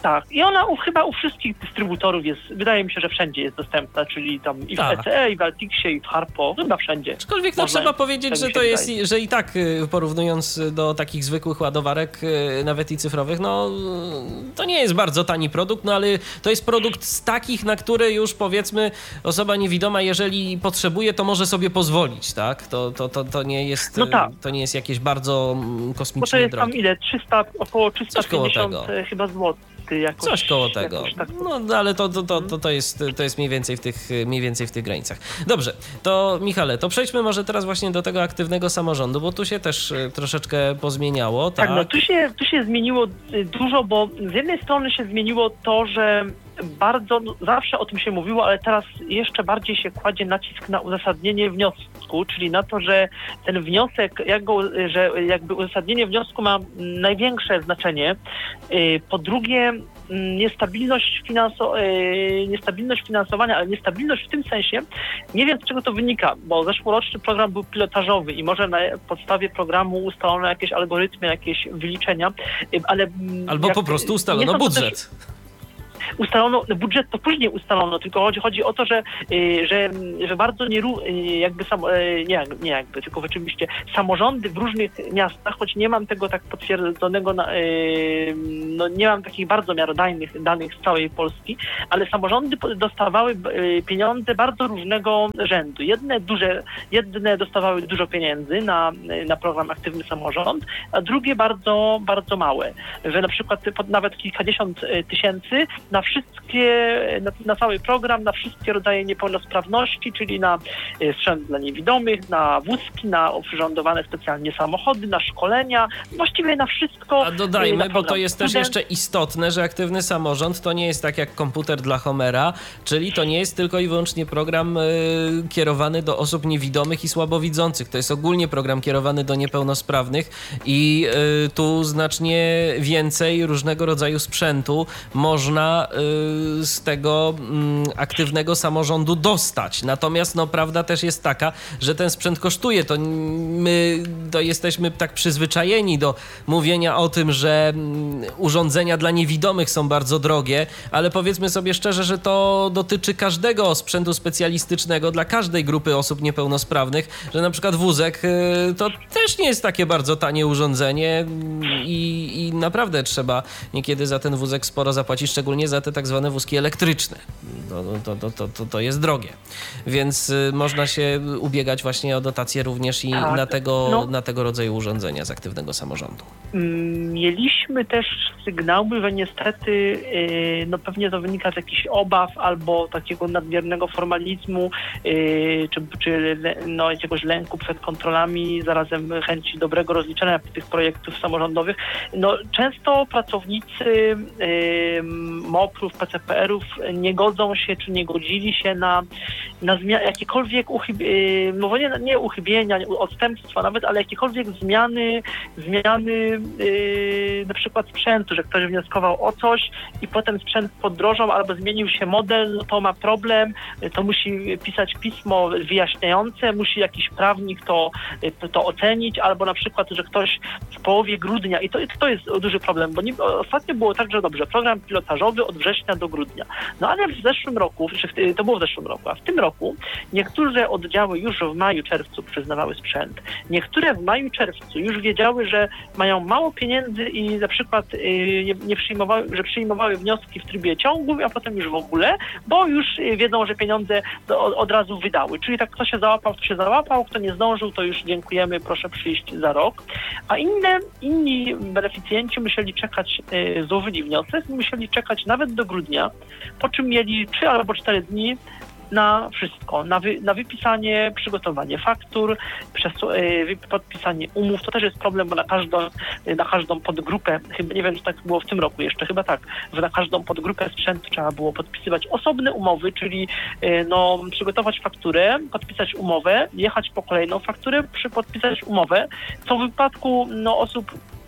Tak, i ona u, chyba u wszystkich dystrybutorów jest, wydaje mi się, że wszędzie jest dostępna, czyli tam i w Tak. E C E, i w Altixie, i w Harpo, chyba wszędzie. Aczkolwiek to Można- trzeba powiedzieć, tak że mi się to jest, wydaje. że i tak y, porównując do takich zwykłych ładowarek, y, nawet i cyfrowych, no y, to nie jest bardzo tani produkt, no ale to jest produkt z takich, na które już powiedzmy osoba niewidoma, jeżeli potrzebuje, to może sobie pozwolić, tak? To, to, to, to, nie, jest, No tak. y, to nie jest jakieś bardzo mm, Bo to kosmicznie jest tam drogie. ile? trzysta, około Coś koło trzysta pięćdziesiąt tego. e, chyba złotych. Jakoś, Coś koło tego. jakoś tak. No ale to, to, to, to, to, jest, to jest mniej więcej w tych, mniej więcej w tych granicach. Dobrze, to Michale, to przejdźmy może teraz właśnie do tego aktywnego samorządu, bo tu się też y, troszeczkę pozmieniało, tak? Tak, no tu się, tu się zmieniło y, dużo, bo z jednej strony się zmieniło to, że bardzo, no, zawsze o tym się mówiło, ale teraz jeszcze bardziej się kładzie nacisk na uzasadnienie wniosku, czyli na to, że ten wniosek, jak go, że jakby uzasadnienie wniosku ma największe znaczenie. Y, Po drugie, niestabilność, finanso, y, niestabilność finansowania, ale niestabilność w tym sensie, nie wiem z czego to wynika, bo zeszłoroczny program był pilotażowy i może na podstawie programu ustalono jakieś algorytmy, jakieś wyliczenia, y, ale... Albo jak, po prostu nie ustalono są to budżet. Też, ustalono, budżet to później ustalono, tylko chodzi, chodzi o to, że, y, że, że bardzo nie, y, jakby sam, y, nie, nie jakby, tylko rzeczywiście samorządy w różnych miastach, choć nie mam tego tak potwierdzonego, na, y, no nie mam takich bardzo miarodajnych danych z całej Polski, ale samorządy dostawały y, pieniądze bardzo różnego rzędu. Jedne duże, jedne dostawały dużo pieniędzy na, na program Aktywny Samorząd, a drugie bardzo, bardzo małe, że na przykład pod nawet kilkadziesiąt tysięcy na wszystkie, na, na cały program, na wszystkie rodzaje niepełnosprawności, czyli na y, sprzęt dla niewidomych, na wózki, na oprzyrządowane specjalnie samochody, na szkolenia, właściwie na wszystko. A y, na dodajmy, bo to program jest też Student. jeszcze istotne, że aktywny samorząd to nie jest tak jak komputer dla Homera, czyli to nie jest tylko i wyłącznie program y, kierowany do osób niewidomych i słabowidzących. To jest ogólnie program kierowany do niepełnosprawnych i y, tu znacznie więcej różnego rodzaju sprzętu można y, z tego y, aktywnego samorządu dostać. Natomiast no, prawda też jest taka, że ten sprzęt kosztuje. To my to jesteśmy tak przyzwyczajeni do mówienia o tym, że y, urządzenia dla niewidomych są bardzo drogie, ale powiedzmy sobie szczerze, że to dotyczy każdego sprzętu specjalistycznego dla każdej grupy osób niepełnosprawnych, że na przykład wózek y, to też nie jest takie bardzo tanie urządzenie i, i naprawdę trzeba niekiedy za ten wózek sporo zapłacić, szczególnie za te tak zwane wózki elektryczne. To, to, to, to, to, to jest drogie. Więc y, można się ubiegać właśnie o dotacje również i Tak, na, tego, no. na tego rodzaju urządzenia z aktywnego samorządu. Mieliśmy też sygnały, że niestety yy, no pewnie to wynika z jakichś obaw albo takiego nadmiernego formalizmu, yy, czy, czy no, jakiegoś lęku przed kontrolami, zarazem chęci dobrego rozliczenia tych projektów samorządowych. No, często pracownicy yy, moprów, P C P R ów nie godzą się, czy nie godzili się na, na zmia- jakiekolwiek uchybienia, yy, no nie, nie uchybienia, odstępstwa nawet, ale jakiekolwiek zmiany, zmiany yy, na przykład sprzętu, że ktoś wnioskował o coś i potem sprzęt podrożał albo zmienił się model, no to ma problem, to musi pisać pismo wyjaśniające, musi jakiś prawnik to, to, to ocenić, albo na przykład, że ktoś w połowie grudnia, i to, to jest duży problem, bo nie, ostatnio było tak, że dobrze, program pilotażowy od września do grudnia, no ale w zeszłym roku, to było w zeszłym roku, a w tym roku niektóre oddziały już w maju, czerwcu przyznawały sprzęt, niektóre w maju, czerwcu już wiedziały, że mają mało pieniędzy i na przykład yy, nie, nie przyjmowały, że przyjmowały wnioski w trybie ciągłym, a potem już w ogóle, bo już yy, wiedzą, że pieniądze do, od, od razu wydały. Czyli tak kto się załapał, kto się załapał, kto nie zdążył, to już dziękujemy, proszę przyjść za rok. A inne, inni beneficjenci musieli czekać, yy, złożyli wniosek, musieli czekać nawet do grudnia, po czym mieli trzy albo cztery dni na wszystko, na, wy, na wypisanie, przygotowanie faktur, przez, yy, podpisanie umów. To też jest problem, bo na każdą, yy, na każdą podgrupę, chyba nie wiem, czy tak było w tym roku jeszcze, chyba tak, że na każdą podgrupę sprzętu trzeba było podpisywać osobne umowy, czyli yy, no, przygotować fakturę, podpisać umowę, jechać po kolejną fakturę, przy podpisać umowę, co w wypadku no, osób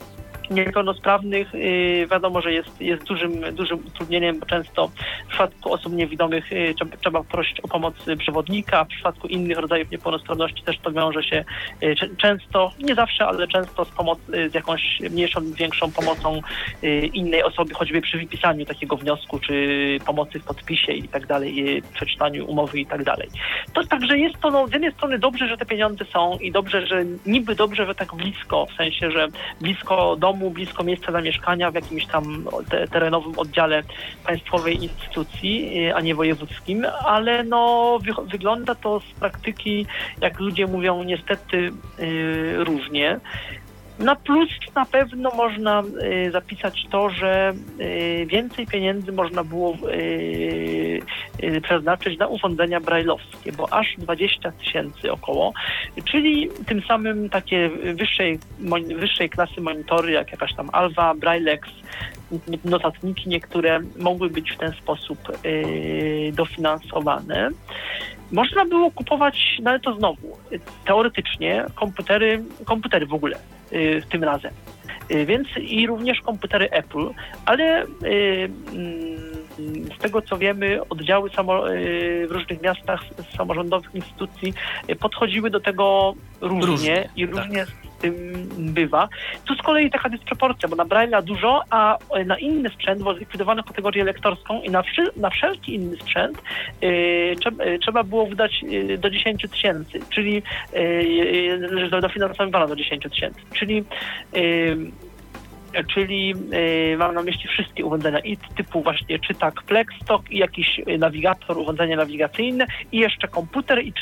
niepełnosprawnych y, wiadomo, że jest, jest dużym, dużym utrudnieniem, bo często w przypadku osób niewidomych y, trzeba, trzeba prosić o pomoc przewodnika, w przypadku innych rodzajów niepełnosprawności też to wiąże się y, często, nie zawsze, ale często z, pomoc, y, z jakąś mniejszą lub większą pomocą y, innej osoby, choćby przy wypisaniu takiego wniosku, czy pomocy w podpisie i tak dalej, y, przeczytaniu umowy i tak dalej. To także jest to, no, z jednej strony dobrze, że te pieniądze są i dobrze, że niby dobrze, że tak blisko, w sensie, że blisko domu, blisko miejsca zamieszkania w jakimś tam te, terenowym oddziale państwowej instytucji, a nie wojewódzkim, ale no wy, wygląda to z praktyki, jak ludzie mówią, niestety yy, różnie. Na plus na pewno można y, zapisać to, że y, więcej pieniędzy można było y, y, przeznaczyć na urządzenia brajlowskie, bo aż dwadzieścia tysięcy około, czyli tym samym takie wyższej, mon, wyższej klasy monitory, jak jakaś tam Alva, Braillex, notatniki niektóre mogły być w ten sposób y, dofinansowane. Można było kupować, no ale to znowu, teoretycznie komputery, komputery w ogóle y, tym razem. Y, więc i również komputery Apple, ale y, y, z tego co wiemy, oddziały samo, y, w różnych miastach samorządowych instytucji y, podchodziły do tego różnie, różnie i różnie tak. z tym bywa. Tu z kolei taka dysproporcja, bo na Braille'a dużo, a na inny sprzęt, bo zlikwidowano kategorię lektorską i na, wszy, na wszelki inny sprzęt y, trzeba, y, trzeba było wydać y, do dziesięć tysięcy, czyli y, y, dofinansowano do dziesięć tysięcy, czyli y, czyli y, mam na myśli wszystkie urządzenia i typu właśnie czytak, Plexstock i jakiś nawigator, urządzenie nawigacyjne i jeszcze komputer i